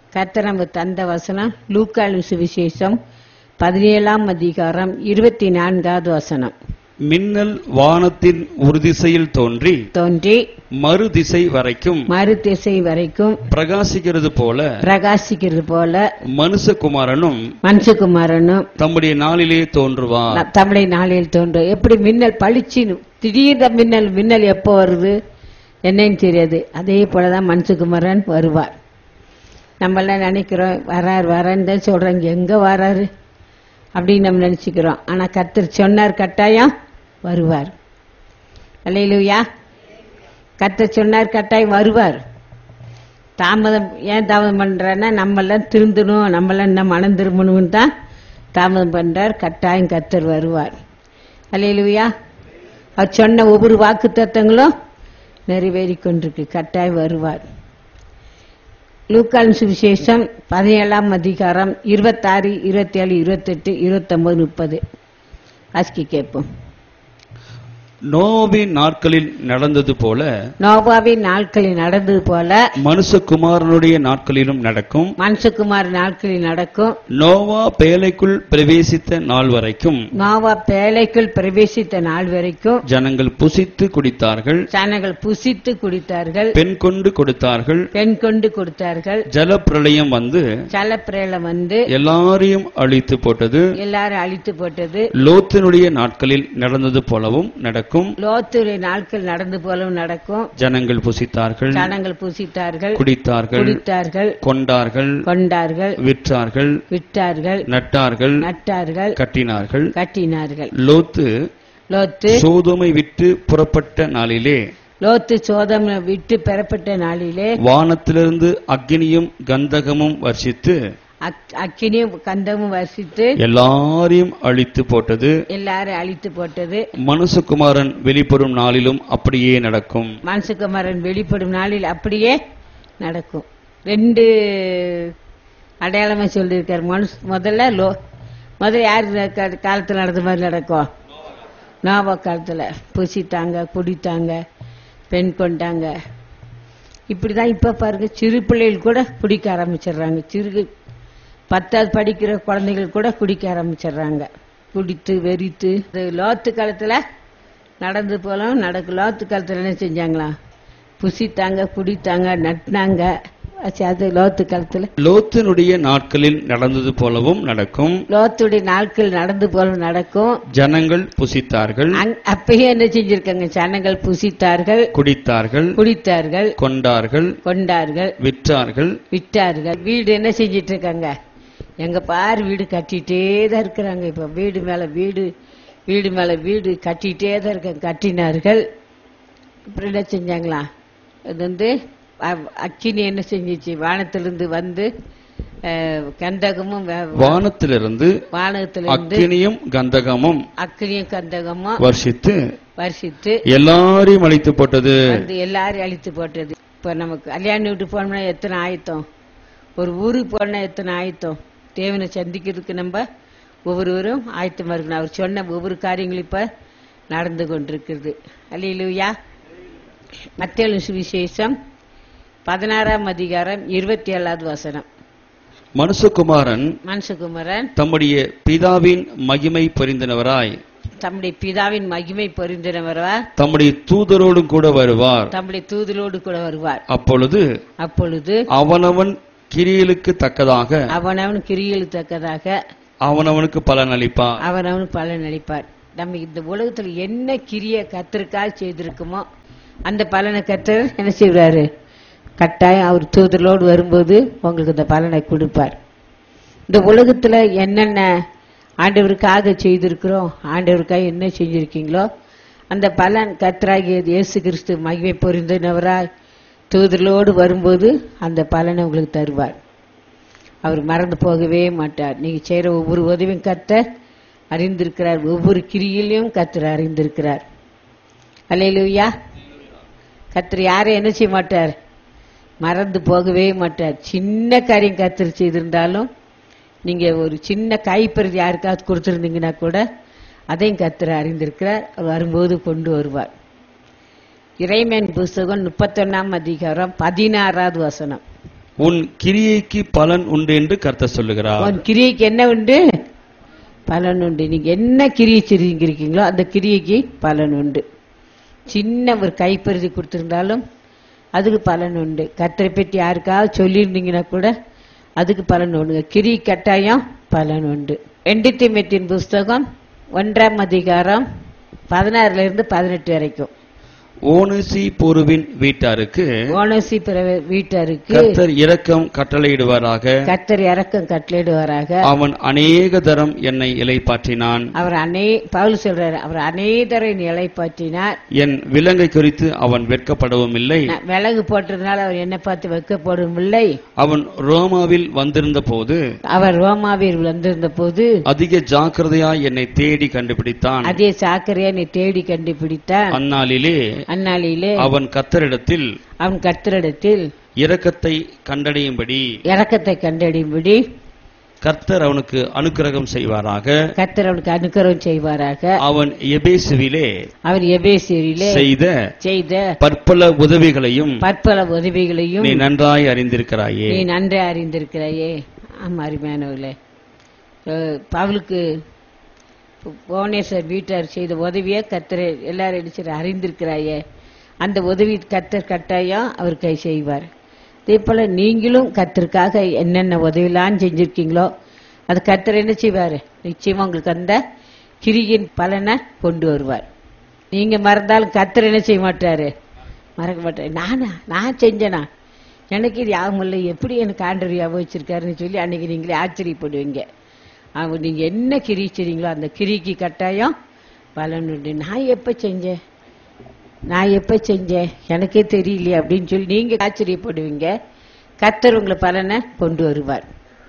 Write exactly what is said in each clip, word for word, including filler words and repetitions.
கர்த்தர் நமக்கு தந்த வசனம் லூக்காவின் சுவிசேஷம் பதினேழாம் அதிகாரம் இருபத்தி நான்காவது வசனம். மின்னல் வானத்தின் ஒரு திசையில் தோன்றி தோன்றி மறு திசை வரைக்கும் மறு திசை வரைக்கும் பிரகாசிக்கிறது போல பிரகாசிக்கிறது போல மனுஷகுமாரனும் மனுஷகுமாரனும் தம்முடைய நாளிலே தோன்றுவார். தம்முடைய நாளில் தோன்றும். எப்படி மின்னல் பளிச்சின்னு திடீர்னு மின்னல் மின்னல் எப்போ வருது என்னன்னு தெரியாது. அதே போலதான் மனுஷகுமாரன் வருவார். நம்ம எல்லாம் நினைக்கிறோம் வராரு வரான்னு தான் சொல்றாங்க, எங்க வராரு அப்படின்னு நம்ம நினைச்சுக்கிறோம். ஆனா கர்த்தர் சொன்னார், கட்டாயம் வருவார். அல்லேலூயா. கர்த்தர் சொன்னார், கட்டாயம் வருவார். தாமதம் ஏன் தாமதம் பண்றான்னா நம்ம எல்லாம் திருந்தணும், நம்ம எல்லாம் இன்னும் மனம் திரும்பணும்னு தான் தாமதம் பண்றார். கட்டாயம் கர்த்தர் வருவார். அல்லேலூயா. அவர் சொன்ன ஒவ்வொரு வாக்கு தத்தங்களும் நிறைவேறி கொண்டிருக்கு. கட்டாயம் வருவார். லூக்காவின் சுவிசேஷம் பதினேழாம் அதிகாரம் இருபத்தாறு இருபத்தி ஏழு இருபத்தி எட்டு இருபத்தி ஒன்பது முப்பது ஆஸ்கி கேட்போம். நோவாவின் நாட்களில் நடந்தது போல நோவாவின் நாட்களில் நடந்தது போல மனுஷகுமாரனுடைய நாட்களிலும் நடக்கும். மனுஷகுமார் நாட்களில் நடக்கும். நோவா பேழைக்குள் பிரவேசித்த நாள் வரைக்கும் நோவா பேழைக்குள் பிரவேசித்த நாள் வரைக்கும் ஜனங்கள் புசித்து குடித்தார்கள். ஜனங்கள் புசித்து குடித்தார்கள். பெண் கொண்டு கொடுத்தார்கள். பெண் கொண்டு கொடுத்தார்கள். ஜலப்பிரளயம் வந்து ஜலப்பிரளயம் வந்து எல்லாரையும் அழித்து போட்டது. எல்லாரும் அழித்து போட்டது. லோத்தினுடைய நாட்களில் நடந்தது போலவும் நடக்கும். லோத்துடைய நாட்கள் நடந்து போலவும் நடக்கும். ஜனங்கள் புசித்தார்கள். ஜனங்கள் புசித்தார்கள். குடித்தார்கள். குடித்தார்கள். கொண்டார்கள். கொண்டார்கள். விற்றார்கள். விற்றார்கள். நட்டார்கள். நட்டார்கள். கட்டினார்கள். கட்டினார்கள். லோத்து லோத்து சோதோமை விட்டு புறப்பட்ட நாளிலே லோத்து சோதோமை விட்டு பெறப்பட்ட நாளிலே வானத்திலிருந்து அக்கினியும் கந்தகமும் வர்ஷித்து அக்கினியும் கந்தமும் வர்ஷித்து எல்லாரையும் அழித்து போட்டது. எல்லாரும் அழித்து போட்டது. மனுஷகுமாரன் வெளிப்படும் நாளிலும் அப்படியே நடக்கும். மனுஷகுமாரன் வெளிப்படும் நாளில் அப்படியே நடக்கும். ரெண்டு அடையாளமா சொல்லியிருக்காரு. மனுஷ முதல்ல லோ முதல்ல யாரு காலத்துல நடந்த மாதிரி நடக்கும்? நோவா காலத்துல புசித்தாங்க, குடித்தாங்க, பெண் கொண்டாங்க. இப்படிதான் இப்ப பாருங்க, சிறு பிள்ளைகள் கூட குடிக்க ஆரம்பிச்சிடுறாங்க. சிறு பத்தாவது படிக்கிற குழந்தைகள் கூட குடிக்க ஆரம்பிச்சிடுறாங்க. குடித்து வெறித்து லோத்து காலத்துல நடந்து போலாம் நடக்கும். லோத்து காலத்துல என்ன செஞ்சாங்களா? புசித்தாங்க, குடித்தாங்க, நட்டினாங்க. அது லோத்து காலத்துல லோத்தினுடைய நாட்களில் நடந்தது போலவும் நடக்கும். லோத்துடைய நாட்கள் நடந்து போலவும் நடக்கும். ஜனங்கள் புசித்தார்கள். அப்பயே என்ன செஞ்சிருக்காங்க? ஜனங்கள் புசித்தார்கள், குடித்தார்கள், குடித்தார்கள், கொண்டார்கள், கொண்டார்கள், விற்றார்கள், விற்றார்கள். வீடு என்ன செஞ்சிட்டு இருக்காங்க? எங்க பாரு வீடு கட்டிட்டே தான் இருக்கிறாங்க. இப்ப வீடு மேல வீடு, வீடு மேல வீடு கட்டிட்டே தான் இருக்காங்க. கட்டினார்கள். இப்படி என்ன செஞ்சாங்களா? அது வந்து அக்கினி என்ன செஞ்சிச்சு? வானத்திலிருந்து வந்து கந்தகமும் வானத்திலிருந்து வானத்திலிருந்து அக்கினியும் கந்தகமும் அக்கினியும் கந்தகமும் வர்ஷித்து வர்ஷித்து எல்லாரையும் அழித்து போட்டது. எல்லாரையும் அழித்து போட்டது. இப்ப நமக்கு கல்யாண வீட்டு போனோம்னா எத்தனை ஆயத்தம், ஒரு ஊருக்கு போனா எத்தனை ஆயத்தம். தேவனை சந்திக்கிறதுக்கு நம்ம ஒவ்வொருவரும் ஆயத்தமா இருக்கணும். அவர் சொன்ன ஒவ்வொரு காரியங்களும் இப்ப நடந்து கொண்டிருக்கிறது. அல்லேலூயா. மத்தேயு சுவிசேஷம் பதினாறாம் அதிகாரம் இருபத்தி ஏழாவது வசனம். மனுஷகுமாரன் மனுஷகுமாரன் தம்முடைய பிதாவின் மகிமை பொருந்தினவராய் தம்முடைய பிதாவின் மகிமை பொருந்தினவரா தம்முடைய தூதரோடும் கூட வருவார். தம்முடைய தூதரோடு கூட வருவார். அப்பொழுது அப்பொழுது அவனவன் கிரியைகளுக்கு தக்கதாக அவனவன் கிரியைகளுக்கு தக்கதாக அவனவனுக்கு பலன் அளிப்பார். அவனவனுக்கு பலன் அளிப்பார். நம்ம இந்த உலகத்துல என்ன கிரிய கர்த்தருக்காக செய்திருக்குமோ அந்த பலனை கர்த்தர் என்ன செய்வாரு? கட்டாயம் அவர் தூதரோடு வரும்போது உங்களுக்கு இந்த பலனை கொடுப்பார். இந்த உலகத்துல என்னென்ன ஆண்டவருக்காக செய்திருக்கிறோம், ஆண்டவருக்காக என்ன செஞ்சிருக்கீங்களோ அந்த பலன் கர்த்தராகிய இயேசு கிறிஸ்து மகிமை பொருந்தினவராய் தூதரோடு வரும்போது அந்த பலனை உங்களுக்கு தருவார். அவர் மறந்து போகவே மாட்டார். நீங்க செய்யற ஒவ்வொரு உதவியும் கர்த்தர் அறிந்திருக்கிறார். ஒவ்வொரு கிரியிலையும் கர்த்தர் அறிந்திருக்கிறார். அல்லேலூயா. கர்த்தர் யாரை என்ன செய்ய மாட்டார்? மறந்து போகவே மாட்டார். சின்ன காரியம் கர்த்தர் செய்திருந்தாலும் நீங்க ஒரு சின்ன கைப்பறிதி யாருக்காவது கொடுத்திருந்தீங்கன்னா கூட அதையும் கர்த்தர் அறிந்திருக்கிறார். அவர் வரும்போது கொண்டு வருவார். இறைமையின் புஸ்தகம் முப்பத்தொன்னாம் அதிகாரம் பதினாறாவது வசனம். உன் கிரியைக்கு பலன் உண்டு என்று கர்த்தர் சொல்லுகிறார். உன் கிரியைக்கு என்ன உண்டு? பலன் உண்டு. நீங்க என்ன கிரியை செஞ்சிருக்கீங்களோ அந்த கிரியைக்கு பலன் உண்டு. சின்ன ஒரு கைப்பருதி கொடுத்திருந்தாலும் அதுக்கு பலன் உண்டு. கர்த்தரை பற்றி யாருக்காவது சொல்லியிருந்தீங்கன்னா கூட அதுக்கு பலன் உண்டு. கிரி கட்டாயம் பலன் உண்டு. ரெண்டு தீமோத்தேயுவின் புஸ்தகம் ஒன்றாம் அதிகாரம் பதினாறுல இருந்து பதினெட்டு வரைக்கும். ஓனேசிபோருவின் வீட்டாருக்கு ஓனேசிபோரு வீட்டாருக்கு கர்த்தர் இரக்கம் கட்டளையிடுவாராக. கர்த்தர் இரக்கம் கட்டளையிடுவாராக. அவன் அநேக தரம் என்னை இளைப்பாற்றினான். அவர் அநே பவுல் சொல்றாரு, அவர் அநேக தரம் இளைப்பாற்றினார். என் விலங்கை குறித்து அவன் வெட்கப்படவும் இல்லை. விலங்கு போட்டதுனால அவர் என்னை பார்த்து வெட்கப்படவும் இல்லை. அவன் ரோமாவில் வந்திருந்த போது அவர் ரோமாவில் வந்திருந்த போது அதிக ஜாக்கிரதையாய் என்னை தேடி கண்டுபிடித்தான். அதே சாக்கரையா என்னை தேடி கண்டுபிடித்தான். அந்நாளிலே அந்நாளிலே அவன் கர்த்தரிடத்தில் அவன் கர்த்தரிடத்தில் இரக்கத்தை கண்டடையும்படி இரக்கத்தை கண்டடையும்படி கர்த்தர் அவனுக்கு அனுக்கிரகம் செய்வாராக. கர்த்தர் அவனுக்கு அனுக்கிரகம் செய்வாராக. அவன் எபேசுவிலே அவன் எபேசுவிலே செய்த செய்த பற்பல உதவிகளையும் பற்பல உதவிகளையும் நீ நன்றாய் அறிந்திருக்கிறாயே. நீ நன்றே அறிந்திருக்கிறாயே. ஆமா, அருமையானவர்களே, பவுலுக்கு ஓனேசர் வீட்டார் செய்த உதவியை கர்த்தர் எல்லாரும் அடிச்சு அறிந்திருக்கிறாயே. அந்த உதவி கர்த்தர் கட்டாயம் அவர் கை செய்வார். அதே போல நீங்களும் கர்த்தருக்காக என்னென்ன உதவிலாம் செஞ்சிருக்கீங்களோ அது கர்த்தர் என்ன செய்வாரு? நிச்சயமா உங்களுக்கு அந்த கிரியின் பலனை கொண்டு வருவார். நீங்க மறந்தாலும் கர்த்தர் என்ன செய்ய மாட்டாரு? மறக்க மாட்டாரு. நானா நான் செஞ்சேனா? எனக்கு இது யாவும் இல்லை, எப்படி எனக்கு ஆண்டவர் ஞாபகம் வச்சிருக்காருன்னு சொல்லி அன்னைக்கு நீங்களே ஆச்சரியப்படுவீங்க. அவங்க நீங்க என்ன கிரி செய்றீங்களோ அந்த கிரிக்கு கட்டாயம் பலன் உண்டு. நான் எப்ப செஞ்சேன் நான் எப்ப செஞ்சேன் எனக்கே தெரியலையே அப்படின்னு சொல்லி நீங்க ஆச்சரியப்படுவீங்க. கர்த்தர் உங்களை பலனை கொண்டு வருவார்.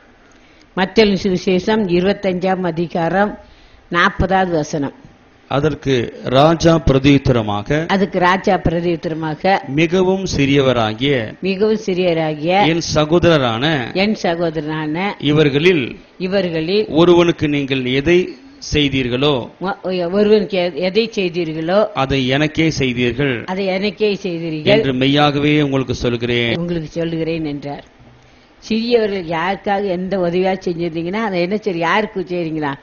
மத்தேயு சுவிசேஷம் இருபத்தஞ்சாம் அதிகாரம் நாற்பதாவது வசனம். அதற்கு ராஜா பிரதியுத்தரமாக அதுக்கு ராஜா பிரதியுத்தரமாக மிகவும் சிறியவராகிய மிகவும் சிறியராகிய என் சகோதரரான என் சகோதரனான இவர்களில் இவர்களில் ஒருவனுக்கு நீங்கள் எதை செய்தீர்களோ ஒருவனுக்கு எதை செய்தீர்களோ அதை எனக்கே செய்தீர்கள் அதை எனக்கே செய்தீர்கள் என்று மெய்யாகவே உங்களுக்கு சொல்கிறேன் உங்களுக்கு சொல்லுகிறேன் என்றார். சிறியவர்கள் யாருக்காக எந்த உதவியா செஞ்சிருந்தீங்கன்னா அதை என்ன சரி யாருக்கு செய்றீங்களா?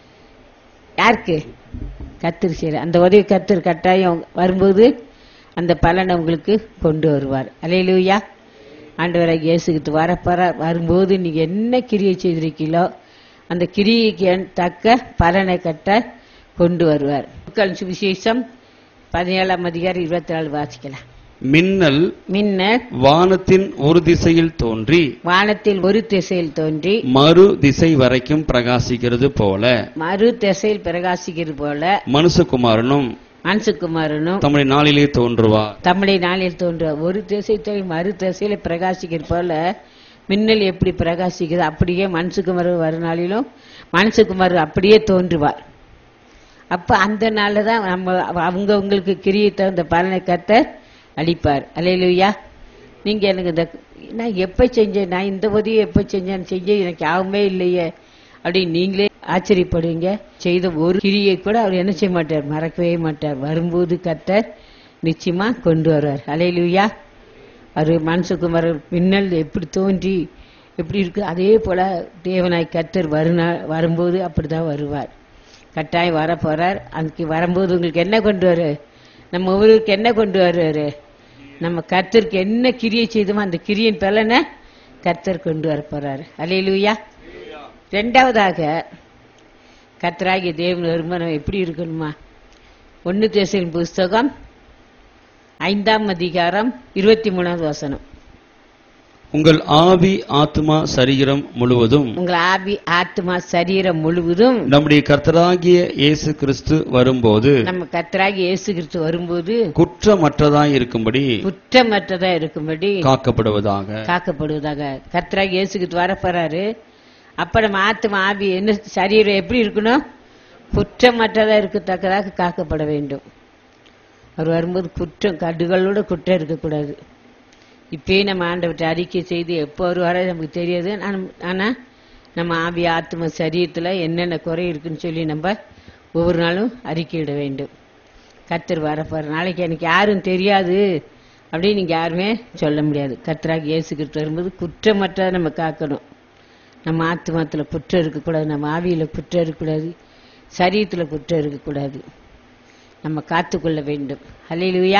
யாருக்கு? கர்த்தர் செய்யற அந்த உதவி கர்த்தர் கட்டாயம் வரும்போது அந்த பலனை உங்களுக்கு கொண்டு வருவார். அல்லேலூயா. ஆண்டவராகிய இயேசு கிறிஸ்து வரப்போற வரும்போது நீங்க என்ன கிரியை செய்திருக்கீங்களோ அந்த கிரியைக்கு தக்க பலனை கட்ட கொண்டு வருவார். சுவிசேஷம் பதினேழாம் அதிகாரம் இருபத்தி நாலு வாசிக்கலாம். மின்னல் மின்னல் வானத்தின் ஒரு திசையில் தோன்றி வானத்தில் ஒரு திசையில் தோன்றி மறு திசை வரைக்கும் பிரகாசிக்கிறது போல மறு திசையில் பிரகாசிக்கிறது போல மனுஷகுமாரனும் மனுஷகுமாரனும் தம்முடைய நாளிலே தோன்றுவார். தம்முடைய நாளில் தோன்றுவார். ஒரு திசை தோன்றி மறு திசையில பிரகாசிக்கிறது போல மின்னல் எப்படி பிரகாசிக்குது அப்படியே மனுஷகுமாரன் வரும் நாளிலும் மனுஷகுமார் அப்படியே தோன்றுவார். அப்ப அந்த நாள்ல தான் நம்ம அவங்க உங்களுக்கு கிரியை தகுந்த பலனை கர்த்தர் அளிப்பார். அல்லேலூயா. நீங்க எனக்கு இந்த நான் எப்ப செஞ்சேன், நான் இந்த உதவியை எப்ப செஞ்சேன் செஞ்சேன் எனக்கு யாவுமே இல்லையே அப்படின்னு நீங்களே ஆச்சரியப்படுவீங்க. செய்த ஒரு கிரியை கூட அவர் என்ன செய்ய மாட்டார்? மறக்கவே மாட்டார். வரும்போது கர்த்தர் நிச்சயமா கொண்டு வருவார். அல்லேலூயா. அவர் மனுஷகுமார் மின்னல் எப்படி தோன்றி எப்படி இருக்கு அதே போல தேவனாய் கர்த்தர் வருநா வரும்போது அப்படிதான் வருவார். கட்டாயம் வர போறார். அதுக்கு வரும்போது உங்களுக்கு என்ன கொண்டு வரு? நம்ம ஊருக்கு என்ன கொண்டு வருவாரு? நம்ம கர்த்தருக்கு என்ன கிரியை செய்தோமோ அந்த கிரியின் பலனை கர்த்தர் கொண்டு வர போறாரு. அல்லேலூயா. ரெண்டாவதாக கர்த்தராகிய தேவன் வருமானம் எப்படி இருக்கணுமா? ஒன்னு தேசரின் புஸ்தகம் ஐந்தாம் அதிகாரம் இருபத்தி மூணாவது வசனம். உங்கள் ஆவி ஆத்மா சரீரம் முழுவதும் உங்கள் ஆவி ஆத்மா சரீரம் முழுவதும் நம்முடைய கர்த்தராகிய இயேசு கிறிஸ்து வரும்போது நம்ம கர்த்தராகிய இயேசு கிறிஸ்து வரும்போது குற்றமற்றதாய் இருக்கும்படி குற்றமற்றதா இருக்கும்படி காக்கப்படுவதாக காக்கப்படுவதாக. கர்த்தராகிய இயேசு கிறிஸ்து வரப்போறாரு. அப்ப நம்ம ஆத்மா ஆவி என்ன சரீரம் எப்படி இருக்கணும்? குற்றமற்றதா இருக்கத்தக்கதாக காக்கப்பட வேண்டும். அவர் வரும்போது குற்றம் கடுகளோட குற்றம் இருக்கக்கூடாது. இப்பயே நம்ம ஆண்டவர்கிட்ட அறிக்கை செய்து எப்போ வருவாரோ நமக்கு தெரியாது. ஆனா நம்ம ஆவி ஆத்ம சரீரத்துல என்னென்ன குறை இருக்குன்னு சொல்லி நம்ம ஒவ்வொரு நாளும் அறிக்கையிட வேண்டும். கர்த்தர் வரப்போற நாளைக்கு எனக்கு யாரும் தெரியாது அப்படின்னு நீங்க யாருமே சொல்ல முடியாது. கர்த்தராகிய இயேசு கிறிஸ்து வரும்போது குற்றமற்றதை நம்ம காக்கணும். நம்ம ஆத்துமாத்துல குற்றம் இருக்கக்கூடாது, நம்ம ஆவியில குற்றம் இருக்கக்கூடாது, சரீரத்துல குற்றம் இருக்கக்கூடாது. நம்ம காத்துக்கொள்ள வேண்டும். ஹல்லேலூயா.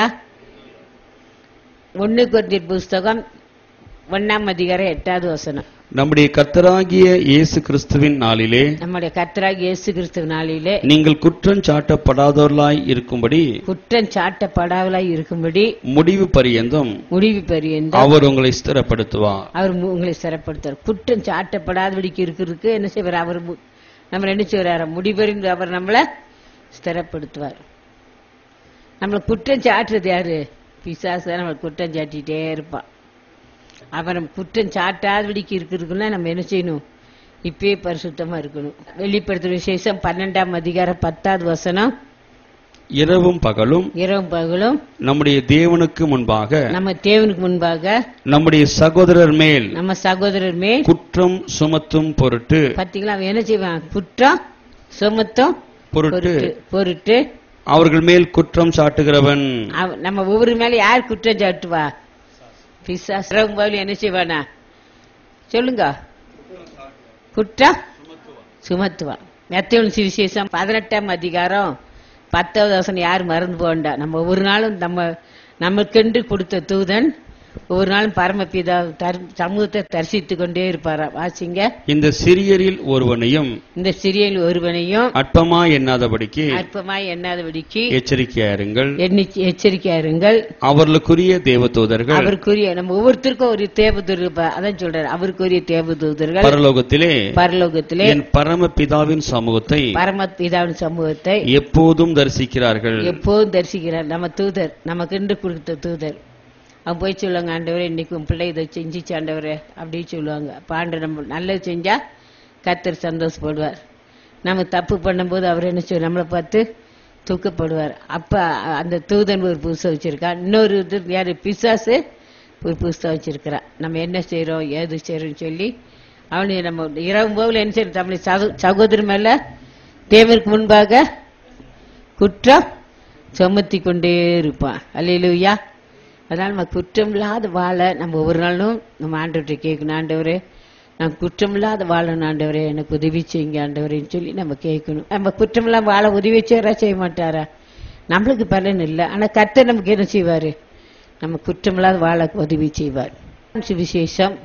ஒன்னு கொரிந்தியர் புஸ்தகம் ஒன்னாம் அதிகாரம் எட்டாவது வசனம். நம்முடைய கர்த்தராகிய இயேசு கிறிஸ்துவின் நாளிலே நம்முடைய கர்த்தராகிய இயேசு கிறிஸ்து நாளிலே நீங்கள் குற்றம் சாட்டப்படாதவர்களாய் இருக்கும்படி குற்றம் சாட்டப்படாதவளாய் இருக்கும்படி முடிவு பரியந்தம் முடிவு பரியந்தம் அவர் உங்களை ஸ்திரப்படுத்துவார். அவர் மு- உங்களை சிறப்படுத்துவார். குற்றம் சாட்டப்படாதபடிக்கு இருக்கிறதுக்கு என்ன செய்வார்? அவர் மு- நம்ம என்ன செய்வார்? முடிவறிந்து அவர் நம்மளை ஸ்திரப்படுத்துவார். நம்மளை குற்றம் சாட்டுறது யாரு? பிசாசு தான் நம்மளை குற்றம் சாட்டிட்டே இருப்பான். அவன் நம்ம குற்றம் சாட்டாதபடிக்கு இருக்கிறதுக்குன்னா நம்ம என்ன செய்யணும்? இப்பயே பரிசுத்தமா இருக்கணும். வெளிப்படுத்துற விசேஷம் பன்னெண்டாம் அதிகாரம் பத்தாவது வசனம். இரவும் பகலும் இரவும் பகலும் நம்முடைய தேவனுக்கு முன்பாக நம்ம தேவனுக்கு முன்பாக நம்முடைய சகோதரர் மேல் நம்ம சகோதரர் மேல் குற்றம் சுமத்தும் பொருட்டு பாத்தீங்களா? அவன் என்ன செய்வான்? குற்றம் சுமத்தும் பொருட்டு பொருட்டு பொருட்டு அவர்கள் மேல் குற்றம் சாட்டுகிறவன். அவ- நம்ம ஒவ்வொரு மேல யார் குற்றம் சாட்டுவா? பிசாசு. இரவும் பகலும் என்ன செய்வானா? சொல்லுங்க. குற்றம் சுமத்துவா. மத்தேயு சுவிசேஷம் பதினெட்டாம் அதிகாரம் பத்தாவது வசனம் யாரும் மறந்து போண்டா. நம்ம ஒவ்வொரு நாளும் நம்ம நமக்கென்று கொடுத்த தூதன் ஒவ்வொரு நாளும் பரமபிதா தர்- சமூகத்தை தரிசித்து கொண்டே இருப்பாராம். வாசிங்க. இந்த சிறியரில் ஒருவனையும் இந்த சிறியல் ஒருவனையும் அற்பமா எண்ணாதபடிக்கு அற்பமாய் எண்ணாதபடிக்கு எச்சரிக்கையாருங்கள். எண்ணி- எச்சரிக்கையா இருங்கள். அவர்களுக்குரிய தேவதூதர்கள் அவருக்குரிய நம்ம ஒவ்வொருத்தருக்கும் ஒரு தேவதூதர் இருப்பா. அதான் சொல்றாரு, அவருக்குரிய தேவதூதர்கள் பரலோகத்திலே பரலோகத்திலே என் பரம பிதாவின் சமூகத்தை பரமபிதாவின் சமூகத்தை எப்போதும் தரிசிக்கிறார்கள். எப்போதும் தரிசிக்கிறார். நம்ம தூதர், நமக்கு கொடுத்த தூதர். அவன் போய் சொல்லுவாங்க, ஆண்டவரே இன்னைக்கு உன் பிள்ளை இதை செஞ்சிச்சு ஆண்டவரே அப்படின்னு சொல்லுவாங்க. அப்ப ஆண்டவர் நம்ம நல்லது செஞ்சா கர்த்தர் சந்தோஷப்படுவார். நம்ம தப்பு பண்ணும்போது அவர் என்ன செய்வார்? நம்மளை பார்த்து தூக்கப்படுவார். அப்ப அந்த தூதன் ஒரு புதுசை வச்சிருக்கான். இன்னொரு இது யாரு? பிசாசு ஒரு புதுசை வச்சிருக்கிறான். நம்ம என்ன செய்யறோம் ஏது செய்யறோம்னு சொல்லி அவனு நம்ம இரவு போல என்ன செய்யறோம்? நம்மளை சகோ- சகோதரர் மேல தேவனுக்கு முன்பாக குற்றம் சுமத்தி கொண்டே இருப்பான். அல்லேலூயா. அதனால நம்ம குற்றம் இல்லாத வாழ நம்ம ஒவ்வொரு நாளும் நம்ம ஆண்டவர்கிட்ட கேட்கணும். ஆண்டவரே நான் குற்றம் இல்லாத வாழணும் ஆண்டவரே, எனக்கு உதவி செய்யுங்க ஆண்டவரேன்னு சொல்லி நம்ம கேட்கணும். நம்ம குற்றம் இல்லாம வாழ உதவி செய்யறா செய்ய மாட்டாரா? நம்மளுக்கு பலன் இல்லை. ஆனா கர்த்தர் நமக்கு என்ன செய்வாரு? நம்ம குற்றம் இல்லாத வாழ உதவி செய்வார். சுவிசேஷம்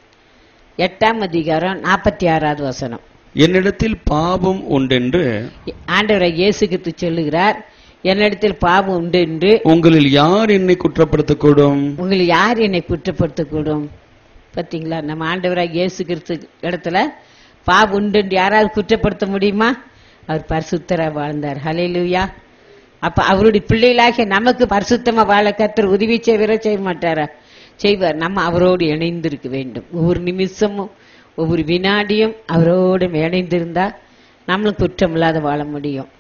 எட்டாம் அதிகாரம் நாற்பத்தி ஆறாவது வசனம். என்னிடத்தில் பாவம் உண்டென்று ஆண்டவரை இயேசு கிறிஸ்து சொல்லுகிறார், என்னிடத்தில் பாவம் உண்டு என்று உங்களில் யார் என்னை குற்றப்படுத்தக்கூடும்? உங்களை யார் என்னை குற்றப்படுத்தக்கூடும்? பாத்தீங்களா? நம்ம ஆண்டவராக இயேசு கிறிஸ்து இடத்துல பாவம் உண்டு என்று யாராவது குற்றப்படுத்த முடியுமா? அவர் பரிசுத்தரா வாழ்ந்தார். ஹல்லேலூயா. அப்ப அவருடைய பிள்ளைகளாகிய நமக்கு பரிசுத்தமா வாழ கர்த்தர் உதவி செய்வர செய்ய மாட்டாரா? செய்வார். நம்ம அவரோடு இணைந்திருக்க வேண்டும். ஒவ்வொரு நிமிஷமும் ஒவ்வொரு வினாடியும் அவரோடு இணைந்திருந்தா நம்மளும் குற்றம் இல்லாத வாழ முடியும்.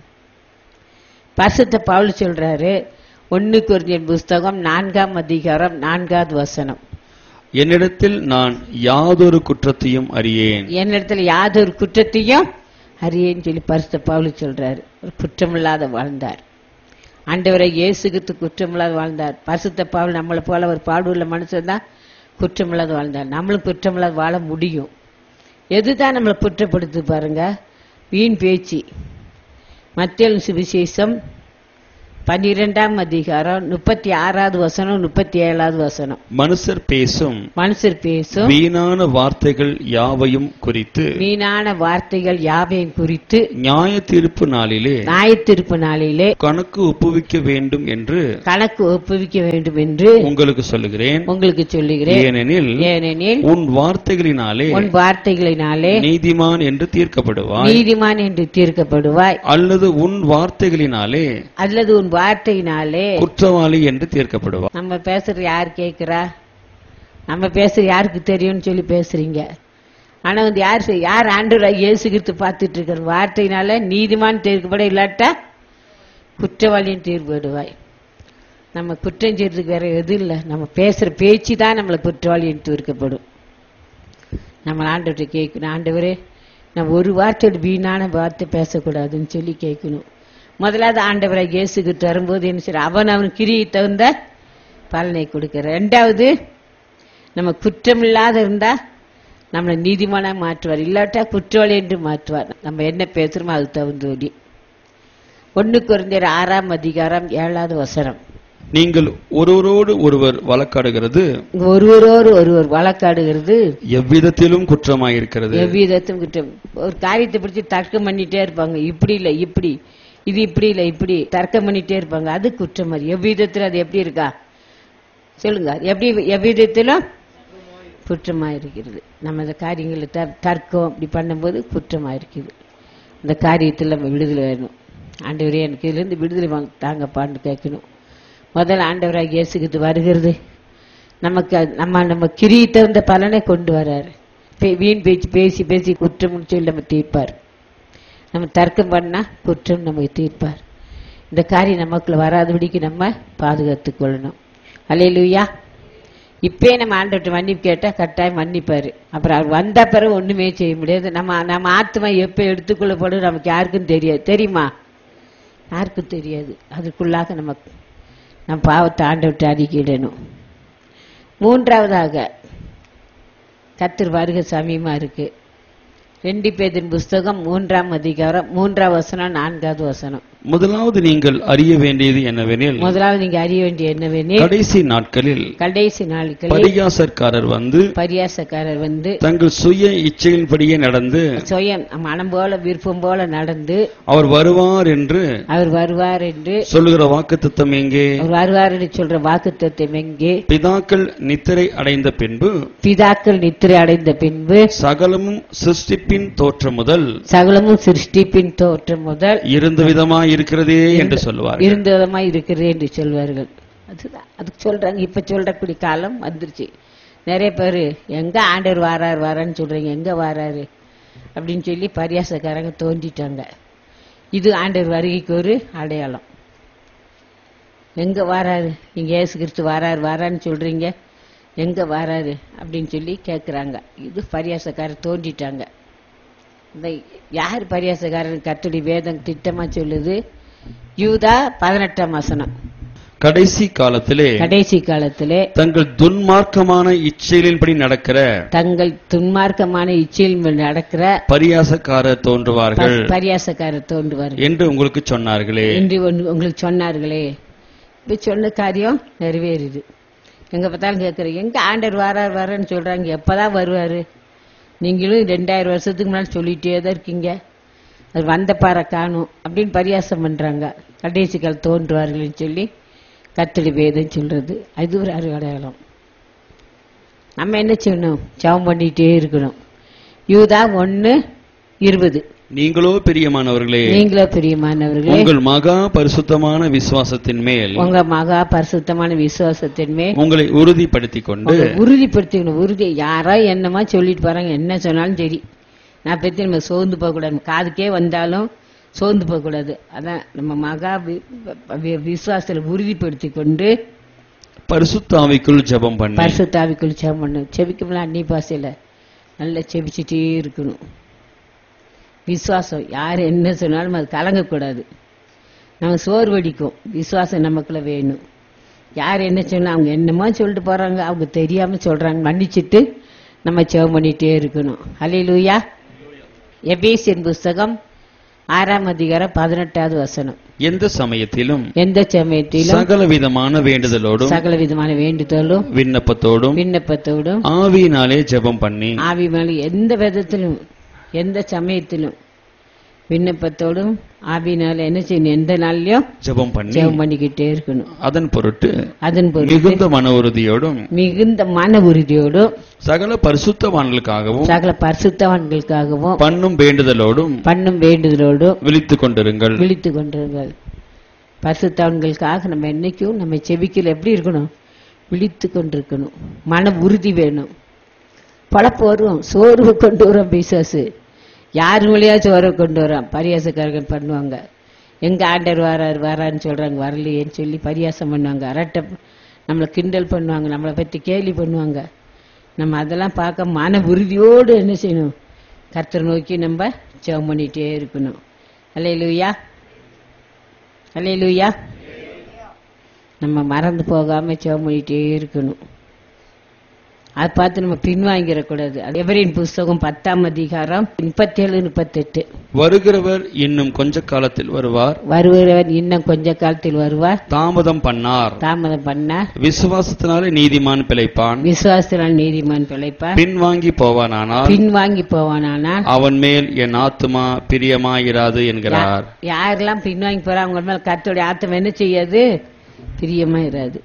பரிசுத்த பவுல் சொல்றாரு, ஒன்னு கொரிந்தியர் புஸ்தகம் நான்காம் அதிகாரம் நான்காவது வசனம். என்னிடத்தில் நான் யாதொரு குற்றத்தையும் அறியேன். என்னிடத்துல யாதொரு குற்றத்தையும் அறியேன்னு சொல்லி பரிசுத்த பவுல் சொல்றாரு. ஒரு குற்றமில்லாத வாழ்ந்தார். ஆண்டவரை இயேசுக்கு குற்றமில்லாத வாழ்ந்தார். பரிசுத்த பவுல் நம்மளை போல ஒரு பாடுள்ள மனுஷன் தான் குற்றமில்லாத வாழ்ந்தார். நம்மளும் குற்றமில்லாத வாழ முடியும். எதுதான் நம்மளை குற்றப்படுத்து பாருங்க? வீண் பேச்சு. மத்தேயு சுவிசேஷம் பன்னிரெண்டாம் அதிகாரம் முப்பத்தி ஆறாவது வசனம் முப்பத்தி ஏழாவது வசனம். மனுஷர் பேசும் மனுஷர் பேசும் வீணான வார்த்தைகள் யாவையும் குறித்து வீணான வார்த்தைகள் யாவையும் குறித்து நியாய தீர்ப்பு நாளிலே நியாயத்தீர்ப்பு நாளிலே கணக்கு ஒப்புவிக்க வேண்டும் என்று கணக்கு ஒப்புவிக்க வேண்டும் என்று உங்களுக்கு சொல்லுகிறேன். உங்களுக்கு சொல்லுகிறேன். ஏனெனில் ஏனெனில் உன் வார்த்தைகளினாலே உன் வார்த்தைகளினாலே நீதிமான் என்று தீர்க்கப்படுவாய், நீதிமான் என்று தீர்க்கப்படுவாய், அல்லது உன் வார்த்தைகளினாலே அல்லது உன் வார்த்தையினாலே குற்றவாளி என்று தீர்க்கப்படுவாய். நம்ம பேசுறது யார் கேட்கிறா? நம்ம பேசுறது யாருக்கு தெரியும்னு சொல்லி பேசுறீங்க. ஆனா வந்து யார் செய்- யார் ஆண்டவராக இயேசு கிறிஸ்து பார்த்துட்டு இருக்கிற வார்த்தையினால நீதிமான் தீர்க்கப்பட, இல்லாட்டா குற்றவாளியும் தீர்ப்படுவாய். நம்ம குற்றம் செய்யறதுக்கு வேற எது இல்லை. நம்ம பேசுற பேச்சு தான் நம்மளை குற்றவாளியும் தீர்க்கப்படும். நம்ம ஆண்டவர்கிட்ட கேட்கணும், ஆண்டவரே நம்ம ஒரு வார்த்தையோட வீணான வார்த்தை பேசக்கூடாதுன்னு சொல்லி கேட்கணும். முதலாவது ஆண்டவரை இயேசுகிட்டு வரும்போது என்ன செய்ய, அவன் அவன் கிரியை தகுந்த பலனை கொடுக்கிறார். ரெண்டாவது, நம்ம குற்றம் இல்லாத இருந்தா நம்மளை நீதிமானா மாற்றுவார், இல்லாட்டா குற்றவாளி என்று மாற்றுவார். நம்ம என்ன பேசுறோமோ அது தகுந்தபடி. ஒன்னு கொரிந்தியர் ஆறாம் அதிகாரம் ஏழாவது வசனம். நீங்கள் ஒருவரோடு ஒருவர் வழக்காடுகிறது ஒருவரோடு ஒருவர் வழக்காடுகிறது எவ்விதத்திலும் குற்றமாயிருக்கிறது. எவ்விதத்தும் குற்றம். ஒரு காரியத்தை பிடிச்சி தர்க்கம் பண்ணிட்டே இருப்பாங்க, இப்படி இல்ல இப்படி, இது இப்படி இல்ல இப்படி தர்க்கம் பண்ணிட்டே இருப்பாங்க, அது குற்றம். அது எவ்விதத்துல அது எப்படி இருக்கா சொல்லுங்க, எப்படி எவ்விதத்திலும் குற்றமாயிருக்கிறது. நம்ம அந்த காரியங்களை தர்க்கம் அப்படி பண்ணும்போது குற்றமாயிருக்குது. அந்த காரியத்தில் நம்ம விடுதலை வேணும். ஆண்டவரே எனக்கு இதுலேருந்து விடுதலை வாங்க தாங்கப்பான்னு கேட்கணும். முதல்ல ஆண்டவராக இயேசுக்கு வருகிறது நமக்கு நம்ம நம்ம கிரியை தகுந்த பலனை கொண்டு வர்றாரு. வீண் பேச்சு பேசி பேசி குற்றம் சொல்லி நம்ம தீர்ப்பார். நம்ம தர்க்கம் பண்ணா குற்றம் நமக்கு தீர்ப்பார். இந்த காரியம் நமக்குள்ள வராதபடிக்கு நம்ம பாதுகாத்து கொள்ளணும். அல்லேலூயா. இப்பே நம்ம ஆண்டவர்கிட்ட மன்னிப்பு கேட்டா கட்டாயம் மன்னிப்பாரு. அப்புறம் அவர் வந்த பிறகு ஒண்ணுமே செய்ய முடியாது. நம்ம நம்ம ஆத்மா எப்ப எடுத்துக்கொள்ளப்படும் நமக்கு யாருக்கும் தெரியாது. தெரியுமா? யாருக்கும் தெரியாது. அதுக்குள்ளாக நம்ம நம்ம பாவத்தை ஆண்டவர்கிட்ட அறிக்கையிடணும். மூன்றாவதாக, கர்த்தர் வருகை சமீபமா இருக்கு. ரெண்டு பேதின் புஸ்தகம் மூன்றாம் அதிகாரம் மூன்றாம் வசனம் நான்காவது வசனம். முதலாவது நீங்கள் அறிய வேண்டியது என்னவெனில் முதலாவது நீங்க அறிய வேண்டிய என்னவெனில் கடைசி நாட்களில் கடைசி நாட்களில் பரியாசக்காரர் வந்து பரியாசக்காரர் வந்து தங்கள் சுய இச்சையின்படியே நடந்து சுயம் மனம் போல விருப்பம் போல நடந்து அவர் வருவார் என்று அவர் வருவார் என்று சொல்லுகிற வாக்குத்தத்தம் எங்கே? அவர் வருவார் என்று சொல்ற வாக்குத்தத்தம் எங்கே? பிதாக்கள் நித்திரை அடைந்த பின்பு பிதாக்கள் நித்திரை அடைந்த பின்பு சகலமும் சிருஷ்டிப்பின் தோற்றம் முதல் சகலமும் சிருஷ்டிப்பின் தோற்றம் முதல் இருந்த விதமாய் இருக்கிறதே என்று சொல்லுவார்கள். இருந்த விதமாய் இருக்கிறதே என்று சொல்வார்கள். அதுதான் அதுக்கு சொல்றாங்க. இப்ப சொல்றக்கூடிய காலம் வந்துருச்சு. நிறைய பேரு எங்க ஆண்டவர் வாராரு வாரான்னு சொல்றீங்க, எங்க வாராரு அப்படின்னு சொல்லி பரியாசக்காரங்க தோன்றிட்டாங்க. இது ஆண்டவர் வருகைக்கு ஒரு அடையாளம். எங்க வாராரு, நீங்க இயேசு கிறிஸ்து வாராரு வாரான்னு சொல்றீங்க, எங்க வாராரு அப்படின்னு சொல்லி கேட்கிறாங்க. இது பரியாசக்காரர் தோன்றிட்டாங்க. இந்த யார் பரியாசக்காரன்? கர்த்தருடைய வேதம் திட்டமா சொல்லுது. யூதா பதினெட்டாம் வசனம். கடைசி காலத்திலே கடைசி காலத்திலே தங்கள் துன்மார்க்கமான இச்சைகளின்படி நடக்கிற தங்கள் துன்மார்க்கமான இச்சையில் நடக்கிற பரியாசக்காரர் தோன்றுவார்கள் பரியாசக்காரர் தோன்றுவார்கள் என்று உங்களுக்கு சொன்னார்களே என்று உங்களுக்கு சொன்னார்களே. இப்ப சொன்ன காரியம் நிறைவேறுது. எங்க பார்த்தாலும் கேட்கறீங்க, எங்க ஆண்டவர் வாரார் வாரான்னு சொல்றாங்க, எப்பதான் வருவாரு? நீங்களும் ரெண்டாயிரம் வருஷத்துக்கு முன்னாடி சொல்லிட்டே தான் இருக்கீங்க, அது வந்த பாறை காணும் அப்படின்னு பரியாசம் பண்றாங்க. கடைசி கால் தோன்றுவார்கள் சொல்லி கர்த்தருடைய வேதம் சொல்றது. அது ஒரு அடையாளம். நம்ம என்ன செய்யணும்? ஜெபம் பண்ணிட்டே இருக்கணும். யூதா ஒன்னு இருபது. நீங்களோ பிரியமானவர்களே நீங்களோ பிரியமானவர்களே உங்கள் மகா பரிசுத்தமான விசுவாசத்தின் மேல் உங்க மகா பரிசுத்தமான விசுவாசத்தின் மேல் உங்களை உறுதிப்படுத்திக் கொண்டு உறுதிப்படுத்திக்கணும். உறுதி யாரோ என்னமா சொல்லிட்டு போறாங்க, என்ன சொன்னாலும் சரி, நான் பத்தி நம்ம சோர்ந்து போக கூடாது. காதுக்கே வந்தாலும் சோர்ந்து போக கூடாது. அதான் நம்ம மகா விசுவாசத்துல உறுதிப்படுத்திக் கொண்டு பரிசுத்த ஆவிக்குள் ஜெபம் பண்ணி பரிசுத்த ஆவிக்குள் ஜெபம் பண்ணணும். செபிக்கல அன்னி பாசையில நல்லா செபிச்சுட்டே இருக்கணும். விசுவாசம் யாரு என்ன சொன்னாலும் அது கலங்கக்கூடாது. நம்ம சோர்வடிக்கும். விசுவாசம் நமக்குள்ள வேணும். யார் என்ன சொன்னா அவங்க என்னமோ சொல்லிட்டு போறாங்க, அவங்க தெரியாம சொல்றாங்க, மன்னிச்சுட்டு நம்ம ஜெபம் பண்ணிட்டே இருக்கணும். அல்லேலூயா. எபேசியர் புஸ்தகம் ஆறாம் அதிகாரம் பதினெட்டாவது வசனம். எந்த சமயத்திலும் எந்த சமயத்திலும் சகல விதமான வேண்டுதலோடும் சகல விதமான வேண்டுதலோடும் விண்ணப்பத்தோடும் விண்ணப்பத்தோடும் ஆவியினாலே ஜெபம் பண்ணி ஆவி மேலே எந்த விதத்திலும் எந்த சமயத்திலும் விண்ணப்பத்தோடும் ஆவியினால என்ன செய்யணும்? எந்த நாள்லயும் ஜெபம் பண்ணி ஜெபம் பண்ணிக்கிட்டே இருக்கணும். அதன் பொருட்டு அதன் பொருட்டு மிகுந்த மன உறுதியோடும் மிகுந்த மன உறுதியோடும் சகல பரிசுத்தவான்களுக்காகவும் சகல பரிசுத்தவான்களுக்காகவும் பண்ணும் வேண்டுதலோடும் பண்ணும் வேண்டுதலோடும் விழித்துக் கொண்டிருங்கள் விழித்துக் கொண்டிருங்கள். பரிசுத்தவான்களுக்காக நம்ம என்னைக்கும் நம்ம செபிக்கல எப்படி இருக்கணும்? விழித்து கொண்டிருக்கணும். மன உறுதி வேணும். பழப்பு வரும், சோர்வு கொண்டு வரும் பிசாசு. யார் வழியா சோர்வு கொண்டு வரோம்? பரியாசக்காரர்கள் பண்ணுவாங்க. எங்க ஆண்டவர் வாரார் வாரான்னு சொல்றாங்க, வரலையேன்னு சொல்லி பரியாசம் பண்ணுவாங்க. அரட்டை நம்மளை கிண்டல் பண்ணுவாங்க, நம்மளை பத்தி கேலி பண்ணுவாங்க. நம்ம அதெல்லாம் பார்க்க மன உறுதியோடு என்ன செய்யணும்? கர்த்தரை நோக்கி நம்ம ஜெபம் பண்ணிட்டே இருக்கணும். அல்லேலூயா, அல்லேலூயா. நம்ம மறந்து போகாம ஜெபம் பண்ணிட்டே இருக்கணும். அதை பார்த்து நம்ம பின்வாங்கிடக்கூடாது. எபிரேயர் புஸ்தகம் பத்தாம் அதிகாரம் முப்பத்தேழு முப்பத்தெட்டு. வருகிறவர் இன்னும் கொஞ்ச காலத்தில் வருவார், வருகிறவர் இன்னும் கொஞ்ச காலத்தில் வருவார், தாமதம் பண்ணார், தாமதம் பண்ணார், விசுவாசத்தினாலே நீதிமான் பிழைப்பான், விசுவாசத்தினால் நீதிமான் பிழைப்பார், பின்வாங்கி போவானானால் பின்வாங்கி போவானானால் அவன் மேல் என் ஆத்துமா பிரியமாயிராது என்கிறார். யாரெல்லாம் பின்வாங்கி போறா அவங்க மேல கர்த்தருடைய ஆத்மா என்ன செய்யாது? பிரியமா இராது.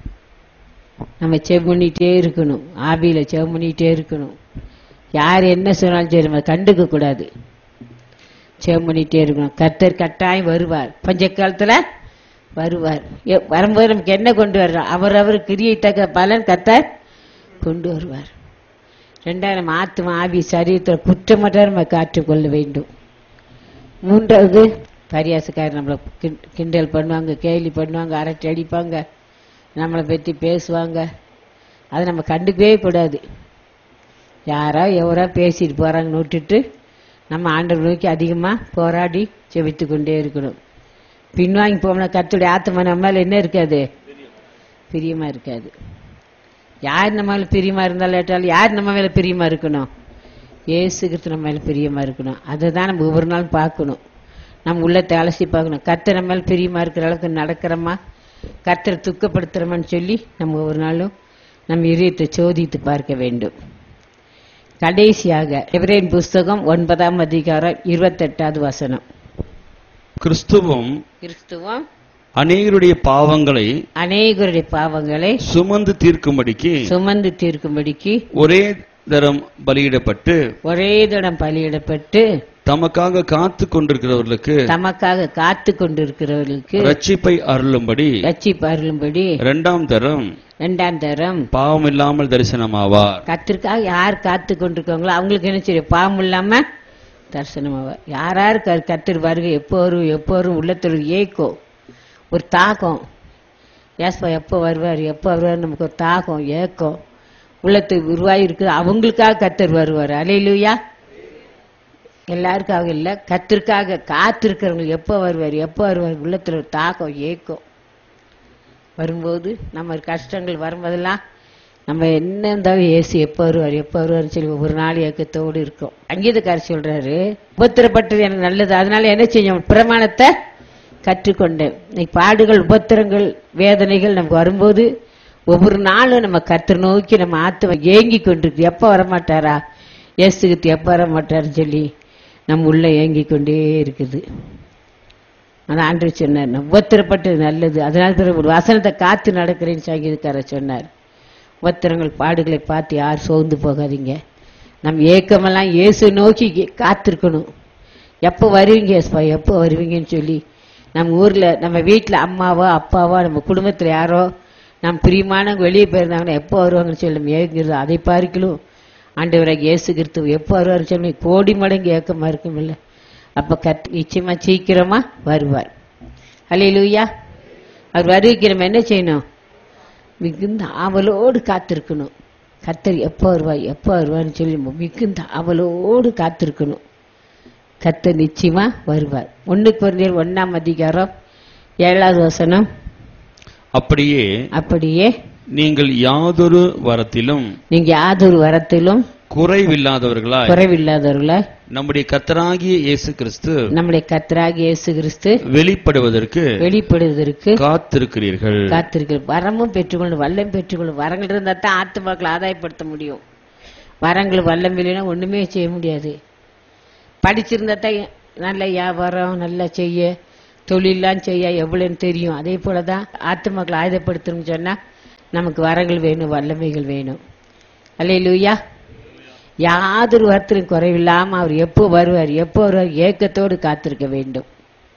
நம்ம செவ் பண்ணிட்டே இருக்கணும், ஆவியில செவ் பண்ணிட்டே இருக்கணும். யார் என்ன சொன்னாலும் சரி நம்ம கண்டுக்க கூடாது, செவ் பண்ணிட்டே இருக்கணும். கர்த்தர் கட்டாயம் வருவார், பஞ்ச காலத்துல வருவார். எ- வரும்போது நமக்கு என்ன கொண்டு வர்றோம்? அவர் அவர் கிரியை தக்க பலன் கர்த்தர் கொண்டு வருவார். ரெண்டாவது நம்ம ஆத்மா ஆவி சரீரத்தில் குற்றமற்ற நம்ம காற்றுக்கொள்ள வேண்டும். மூன்றாவது பரியாசக்காரர் நம்மளை கிண்- கிண்டல் பண்ணுவாங்க, கேலி பண்ணுவாங்க, அரட்டை அடிப்பாங்க, நம்மளை பற்றி பேசுவாங்க. அதை நம்ம கண்டுக்கவே கூடாது. யாரோ எவரோ பேசிட்டு போறாங்கன்னு விட்டுட்டு நம்ம ஆண்டவர் நோக்கி அதிகமாக போராடி செபித்து கொண்டே இருக்கணும். பின்வாங்கி போனா கர்த்தருடைய ஆத்மா நம்ம மேல என்ன இருக்காது? பிரியமா இருக்காது. யார் நம்ம மேல பிரியமா இருந்தாலும் ஏற்றாலும் யார் நம்ம மேல பிரியமா இருக்கணும்? இயேசு கிறிஸ்து நம்ம மேல பிரியமா இருக்கணும். அதை தான் நம்ம ஒவ்வொரு நாள் பார்க்கணும். நம்ம உள்ளத்தை அலசி பார்க்கணும். கர்த்தர் நம்ம மேல பிரியமா இருக்கிற அளவுக்கு நடக்கிறோமா, கர்த்தரை துக்கப்படுத்துறோமான்னு சொல்லி நம்ம ஒவ்வொரு நாளும் நம்ம இதயத்தை சோதித்து பார்க்க வேண்டும். கடைசியாக எபிரேயர் புஸ்தகம் ஒன்பதாம் அதிகாரம் இருபத்தெட்டாவது வசனம். கிறிஸ்துவும் கிறிஸ்துவம் அநேகருடைய பாவங்களை அநேகருடைய பாவங்களை சுமந்து தீர்க்கும்படிக்கு சுமந்து தீர்க்கும்படிக்கு ஒரே தரம் பலியிடப்பட்டு ஒரே தடம் பலியிடப்பட்டு தமக்காக காத்து கொண்டிருக்கிறவர்களுக்கு தமக்காக காத்து கொண்டிருக்கிறவர்களுக்கு ரட்சிப்பை அருளும்படி ரட்சிப்பு அருளும்படி இரண்டாம் தரம் இரண்டாம் தரம் பாவம் இல்லாமல் தரிசனமாவார். கத்திற்காக யார் காத்து கொண்டிருக்காங்களோ அவங்களுக்கு என்ன செய்யும்? பாவம் இல்லாம தரிசனமாவார். யார் யார் கத்திர வருகை எப்போ வரும் எப்போ வரும் உள்ளத்தில் ஏக்கம், ஒரு தாகம். ஏஸ்பா எப்போ வருவார் எப்போ வருவார் நமக்கு ஒரு தாகம் ஏக்கம் உள்ளத்துக்கு உருவாகி இருக்குது. அவங்களுக்காக கத்தர் வருவார். அல்லேலூயா. எல்லாருக்காக இல்லை, கத்திற்காக காத்திருக்கிறவங்க எப்போ வருவார் எப்போ வருவார் உள்ளத்துல ஒரு தாகம் ஏக்கம் வரும்போது நம்ம கஷ்டங்கள் வரும்போதெல்லாம் நம்ம என்ன இருந்தாலும் ஏசு எப்போ வருவார் எப்போ வருவார்னு சொல்லி ஒவ்வொரு நாள் ஏக்கத்தோடு இருக்கும். அங்கீதக்காரர் சொல்றாரு, உபத்திரப்பட்டது எனக்கு நல்லது, அதனால என்ன செய்யும்? பிரமாணத்தை கற்றுக்கொண்டேன். இன்னைக்கு பாடுகள் உபத்திரங்கள் வேதனைகள் நமக்கு வரும்போது ஒவ்வொரு நாளும் நம்ம கர்த்தரை நோக்கி நம்ம ஆத்மா ஏங்கி கொண்டிருக்கு. எப்போ வரமாட்டாரா ஏசுகிட்டு எப்போ வரமாட்டாருன்னு சொல்லி நம்ம உள்ள ஏங்கி கொண்டே இருக்குது. ஆனால் ஆண்டவர் சொன்னார், நான் உபத்திரப்பட்டது நல்லது, அதனால பிறகு ஒரு வசனத்தை காத்து நடக்கிறேன்னு சங்கீதக்காரர் சொன்னார். உபத்திரங்கள் பாடுகளை பார்த்து யார் சோர்ந்து போகாதீங்க. நம்ம ஏக்கமெல்லாம் இயேசு நோக்கி காத்திருக்கணும். எப்போ வருவீங்க ஏசுப்பா எப்போ வருவீங்கன்னு சொல்லி நம்ம ஊரில் நம்ம வீட்டில் அம்மாவோ அப்பாவோ நம்ம குடும்பத்தில் யாரோ நம்ம பிரியமானவங்க வெளியே போயிருந்தாங்கன்னா எப்போ வருவாங்கன்னு சொல்லி நம்ம ஏங்குறது. அதை பார்க்கலும் ஆண்டவராக இயேசு கிறிஸ்து எப்போ வருவார்னு சொல்லி கோடி மடங்கு ஏக்கமா இருக்கும் இல்லை. அப்போ கத் நிச்சயமா சீக்கிரமா வருவார். அல்லேலூயா. அவர் வருகைக்கு நம்ம என்ன செய்யணும்? மிகுந்த ஆவலோடு காத்திருக்கணும். கர்த்தர் எப்போ வருவார் எப்போ வருவார்னு சொல்லி மிகுந்த ஆவலோடு காத்திருக்கணும். கர்த்தர் நிச்சயமா வருவார். ஒன்னு கொரிந்தியர் ஒன்னாம் அதிகாரம் ஏழாவது வசனம். அப்படியே அப்படியே நீங்கள் யாதொரு வரத்திலும் நீங்க யாதொரு வரத்திலும் குறைவில்லாதவர்களாய் குறைவில்லாதவர்களாய் நம்முடைய கர்த்தராகிய இயேசு கிறிஸ்து நம்முடைய கர்த்தராகிய இயேசு கிறிஸ்து வெளிப்படுவதற்கு வெளிப்படுவதற்கு காத்திருக்கிறீர்கள். காத்திருக்கிற வரமும் பெற்றுக்கொண்டு வல்லம் பெற்றுக்கொண்டு வரங்கள் இருந்தா தான் ஆத்துமாக்களை ஆதாயப்படுத்த முடியும். வரங்கள் வல்லம் இல்லைன்னா ஒண்ணுமே செய்ய முடியாது. படிச்சிருந்தா தான் நல்ல வியாபாரம் நல்லா செய்ய தொழிலாம் செய்ய எவ்வளவுன்னு தெரியும். அதே போலதான் ஆத்துமாக்களை ஆயுதப்படுத்தணும்னு சொன்னா நமக்கு வரங்கள் வேணும், வல்லமைகள் வேணும். அல்லேலூயா. யாதொரு வார்த்தையும் குறைவில்லாம அவர் எப்போ வருவார் எப்போ வருவார் ஏக்கத்தோடு காத்திருக்க வேண்டும்.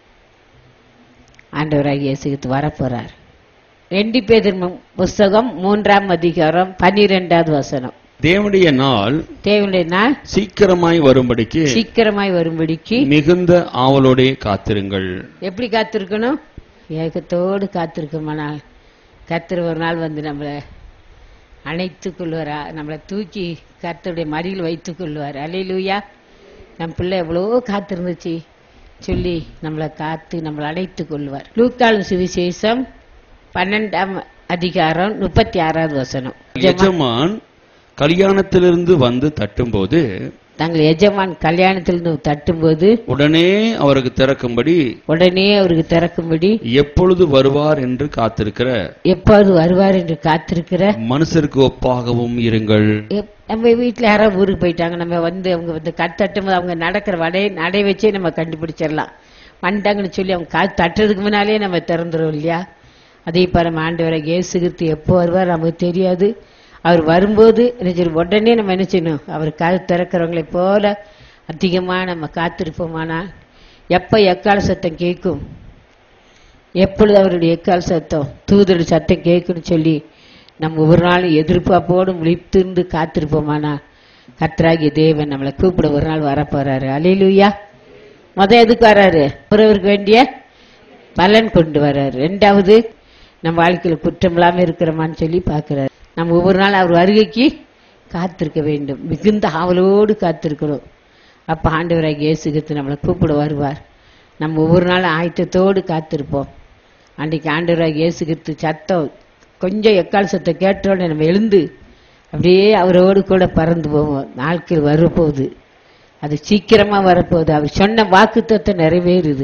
ஆண்டவராகிய இயேசு கிறிஸ்து வரப்போறார். ரெண்டு பேதுரு புஸ்தகம் மூன்றாம் அதிகாரம் பன்னிரெண்டாவது வசனம். தேவனுடைய நாள் தேவனுடைய நாள் சீக்கிரமாய் வரும்படிக்கு சீக்கிரமாய் வரும்படிக்கு மிகுந்த ஆவலோடே காத்திருங்கள். எப்படி காத்திருக்கணும்? ஏக்கத்தோடு காத்திருக்கோமானால் கர்த்தர் ஒரு நாள் வந்து நம்மளை அணைத்துக் கொள்வாரா, நம்மளை தூக்கி கர்த்தருடைய மடியில் வைத்துக் கொள்வார். அல்லேலூயா. நம் பிள்ளை எவ்வளவோ காத்திருந்துச்சு சொல்லி நம்மளை காத்து நம்மளை அணைத்துக் கொள்வார். லூக்காவின் சுவிசேஷம் பன்னெண்டாம் அதிகாரம் முப்பத்தி ஆறாவது வசனம். எஜமான் கல்யாணத்திலிருந்து வந்து தட்டும்போது தங்கள் எஜமான் கல்யாணத்திலிருந்து தட்டும்போது உடனே அவருக்கு திறக்கும்படி உடனே அவருக்கு திறக்கும்படி எப்பொழுது வருவார் என்று காத்திருக்கிற எப்போது வருவார் என்று காத்திருக்கிற மனுஷருக்கு ஒப்பாகவும் இருங்கள். எப்- நம்ம வீட்டுல யாராவது ஊருக்கு போயிட்டாங்க, நம்ம வந்து அவங்க வந்து கண் தட்டும் அவங்க நடக்கிற வடை நடை வச்சே நம்ம கண்டுபிடிச்சிடலாம். வந்துட்டாங்கன்னு சொல்லி அவங்க காத்து தட்டுறதுக்கு முன்னாலே நம்ம திறந்துரும் இல்லையா? அதே பாரு, நம்ம ஆண்டவரை இயேசு கிறிஸ்து எப்போ வருவார் நமக்கு தெரியாது. அவர் வரும்போது என்ன செய்யணும்? உடனே நம்ம என்ன செய்யணும்? அவர் காது திறக்கிறவங்களை போல அதிகமா நம்ம காத்திருப்போமானா எப்ப எக்கால சத்தம் கேட்கும், எப்பொழுது அவருடைய எக்கால சத்தம் தூதருடைய சத்தம் கேட்கும்னு சொல்லி நம்ம ஒரு நாள் எதிர்பார்ப்போடு முழித்திருந்து காத்திருப்போமானா கர்த்தராகிய தேவன் நம்மளை கூப்பிட ஒரு நாள் வரப்போறாரு. அல்லேலூயா. முத எதுக்கு வர்றாரு? ஒருவருக்கு வேண்டிய பலன் கொண்டு வர்றாரு. ரெண்டாவது, நம்ம வாழ்க்கையில குற்றம் இல்லாம இருக்கிறோமான்னு சொல்லி பாக்குறாரு. நம்ம ஒவ்வொரு நாள் அவர் வருகைக்கு காத்திருக்க வேண்டும், மிகுந்த ஆவலோடு காத்திருக்கிறோம். அப்ப ஆண்டவராகிய இயேசு கிறிஸ்து நம்மளை கூப்பிட வருவார். நம்ம ஒவ்வொரு நாள் ஆயத்தத்தோடு காத்திருப்போம். அன்றைக்கு ஆண்டவராகிய இயேசு கிறிஸ்து சத்தம் கொஞ்சம் எக்கால் சத்தம் கேட்டோட நம்ம எழுந்து அப்படியே அவரோடு கூட பறந்து போவோம். நாட்கள் வரப்போகுது, அது சீக்கிரமா வரப்போகுது. அவர் சொன்ன வாக்குத்தத்தத்தை நிறைவேறுது.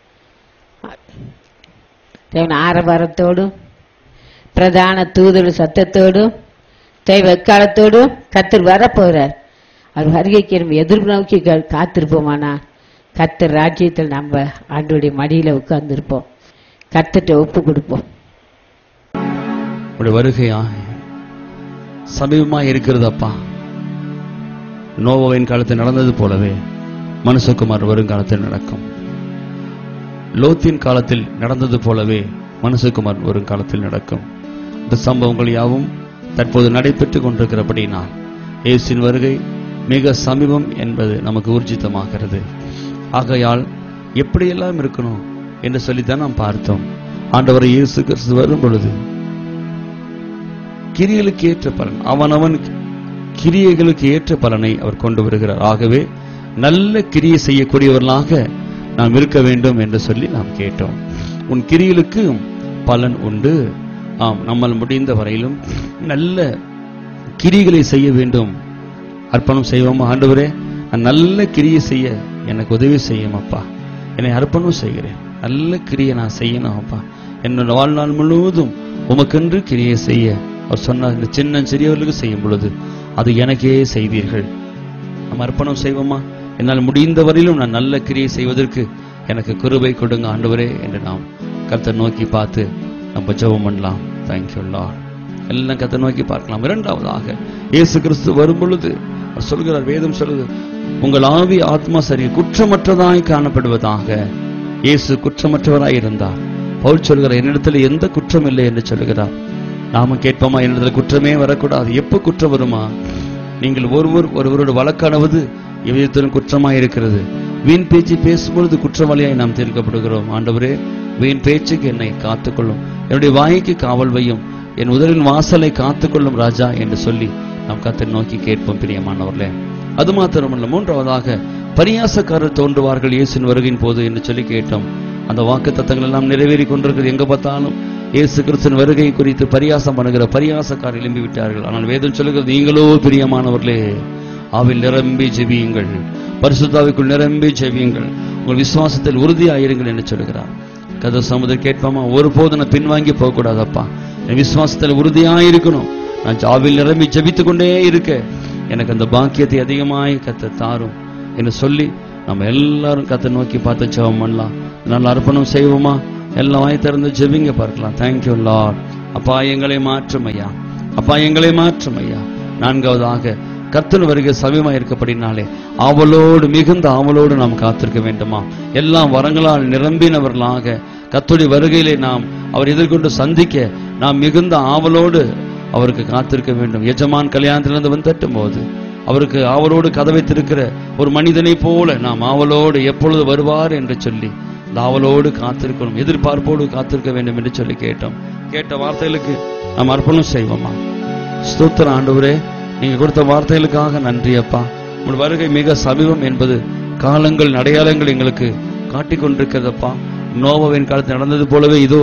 தேவன் ஆரவாரத்தோடும் பிரதான தூதர் சத்தத்தோடும் தெய்வ எக்காலத்தோடும் கர்த்தர் வரப்போறார். அவர் வருகைக்கு நம்ம எதிர்ப்பு நோக்கி கா- காத்திருப்போமானா கர்த்தர் ராஜ்யத்தில் நம்ம ஆண்டோடைய மடியில உட்கார்ந்துருப்போம். கர்த்தர்ட்ட ஒப்பு கொடுப்போம். உடைய வருகையா சமீபமா இருக்கிறது அப்பா. நோவாவின் காலத்தில் நடந்தது போலவே மனுஷகுமார் வருங்காலத்தில் நடக்கும். லோத்தின் காலத்தில் நடந்தது போலவே மனுஷகுமார் வருங்காலத்தில் நடக்கும். இந்த சம்பவங்கள் யாவும் தற்போது நடைபெற்றுக் கொண்டிருக்கிறபடினால் இயேசுவின் வருகை மிக சமீபம் என்பது நமக்கு ஊர்ஜிதமாகிறது. ஆகையால் எப்படியெல்லாம் இருக்கணும் என்று சொல்லித்தான் நாம் பார்த்தோம். ஆண்டவர் இயேசு கிறிஸ்து வரும் பொழுது கிரியைகளுக்கு ஏற்ற பலன், அவனவன் கிரியைகளுக்கு ஏற்ற பலனை அவர் கொண்டு வருகிறார். ஆகவே நல்ல கிரியை செய்யக்கூடியவர்களாக நாம் இருக்க வேண்டும் என்று சொல்லி நாம் கேட்டோம். உன் கிரியைகளுக்கு பலன் உண்டு. ஆம், நம்மால் முடிந்த வரையிலும் நல்ல கிரியைகளை செய்ய வேண்டும். அர்ப்பணம் செய்வோம். ஆண்டவரே, நான் நல்ல கிரியை செய்ய எனக்கு உதவி செய்யும் அப்பா. என்னை அர்ப்பணம் செய்கிறேன். நல்ல கிரியை நான் செய்யணும் அப்பா. என்னோட வாழ்நாள் முழுவதும் உமக்கென்று கிரியை செய்ய அவர் சொன்னார். இந்த சின்ன சிறியவர்களுக்கு செய்யும் பொழுது அது எனக்கே செய்வீர்கள். நம்ம அர்ப்பணம் செய்வோமா? என்னால் முடிந்த வரையிலும் நான் நல்ல கிரியை செய்வதற்கு எனக்கு கிருபை கொடுங்க ஆண்டவரே என்று நாம் கர்த்தர் நோக்கி பார்த்து நம்ம ஜெபம் பண்ணலாம். Thank you Lord. எல்லாம் கர்த்தர் நோக்கி பார்க்கலாம். இரண்டாவதாக, இயேசு கிறிஸ்து வரும் பொழுது அவர் சொல்கிறார், வேதம் சொல்லுது, உங்கள் ஆவி ஆத்மா சரி குற்றமற்றதாய் காணப்படுவதாக. இயேசு குற்றமற்றவராய் இருந்தார். பவுல் சொல்கிறார், என்னிடத்தில் எந்த குற்றம் இல்லை என்று சொல்கிறார். நாம கேட்போமா, என்னிடத்தில் குற்றமே வரக்கூடாது. எப்ப குற்றம் வருமா? நீங்கள் ஒருவர் ஒருவரோடு வழக்காடுவது எவ்விதத்திலும் குற்றமாய் இருக்கிறது. வீண் பேச்சு பேசும்பொழுது குற்றவாளியாய் நாம் தீர்க்கப்படுகிறோம். ஆண்டவரே, வீண் பேச்சுக்கு என்னை காத்துக்கொள்ளும், என்னுடைய வாய்க்கு காவல் வையும், என் உதரின் வாசலை காத்துக்கொள்ளும் ராஜா என்று சொல்லி நாம் கர்த்தரை நோக்கி கேட்போம். பிரியமானவர்களே, அது மாத்திரமல்ல, மூன்றாவதாக பரியாசக்காரர் தோன்றுவார்கள் இயேசுவின் வருகையின் போது என்று சொல்லி கேட்டோம். அந்த வாக்கு தத்தங்கள் எல்லாம் நிறைவேறி கொண்டிருக்கிறது. எங்க பார்த்தாலும் இயேசு கிறிஸ்துவின் வருகை குறித்து பரியாசம் பண்ணுகிற பரியாசக்காரர் எழும்பி விட்டார்கள். ஆனால் வேதம் சொல்லுகிறது, நீங்களோ பிரியமானவர்களே ஆவில் நிரம்பி ஜெபியுங்கள், பரிசுத்தாவிக்குள் நிரம்பி ஜெபியுங்கள், உங்கள் விசுவாசத்தில் உறுதியாயிருங்கள் என்று சொல்கிறார். கதை சமுதிரம் கேட்பாமா, ஒருபோது நான் பின்வாங்கி போகக்கூடாதப்பா. என் விசுவாசத்தில் உறுதியாயிருக்கணும். நான் ஆவில் நிரம்பி ஜெபித்துக் கொண்டே இருக்க எனக்கு அந்த பாக்கியத்தை அதிகமாய் கத்த தாரும் என்று சொல்லி நம்ம எல்லாரும் கத்தை நோக்கி பார்த்து ஜெபம் பண்ணலாம். நல்ல அர்ப்பணம் செய்வோமா? எல்லாம் வாய் திறந்து ஜெபிங்க பார்க்கலாம். Thank you Lord. அப்பா, எங்களை மாற்றும் ஐயா. அப்பா, எங்களை மாற்றும் ஐயா. நான்காவதாக, கர்த்தர் வருகை சமீபமா இருக்கப்படினாலே ஆவலோடு, மிகுந்த ஆவலோடு நாம் காத்திருக்க வேண்டுமா? எல்லாம் வரங்களால் நிரம்பினவர்களாக கர்த்தருடைய வருகையிலே நாம் அவர் எதிர்கொண்டு சந்திக்க நாம் மிகுந்த ஆவலோடு அவருக்கு காத்திருக்க வேண்டும். எஜமான் கல்யாணத்திலிருந்து வந்து தட்டும் போது அவருக்கு ஆவலோடு கதவை திறக்கிற ஒரு மனிதனை போல நாம் ஆவலோடு எப்பொழுது வருவார் என்று சொல்லி ஆவலோடு காத்திருக்கணும், எதிர்பார்ப்போடு காத்திருக்க வேண்டும் என்று சொல்லி கேட்டோம். கேட்ட வார்த்தைகளுக்கு நாம் அர்ப்பணம் செய்வோமா? ஸ்தோத்திர ஆண்டவரே, நீங்க கொடுத்த வார்த்தைகளுக்காக நன்றி அப்பா. உங்கள் வருகை மிக சமீபம் என்பது காலங்கள் அடையாளங்கள் எங்களுக்கு காட்டிக் கொண்டிருக்கிறதப்பா. நோவாவின் காலத்தில் நடந்தது போலவே இதோ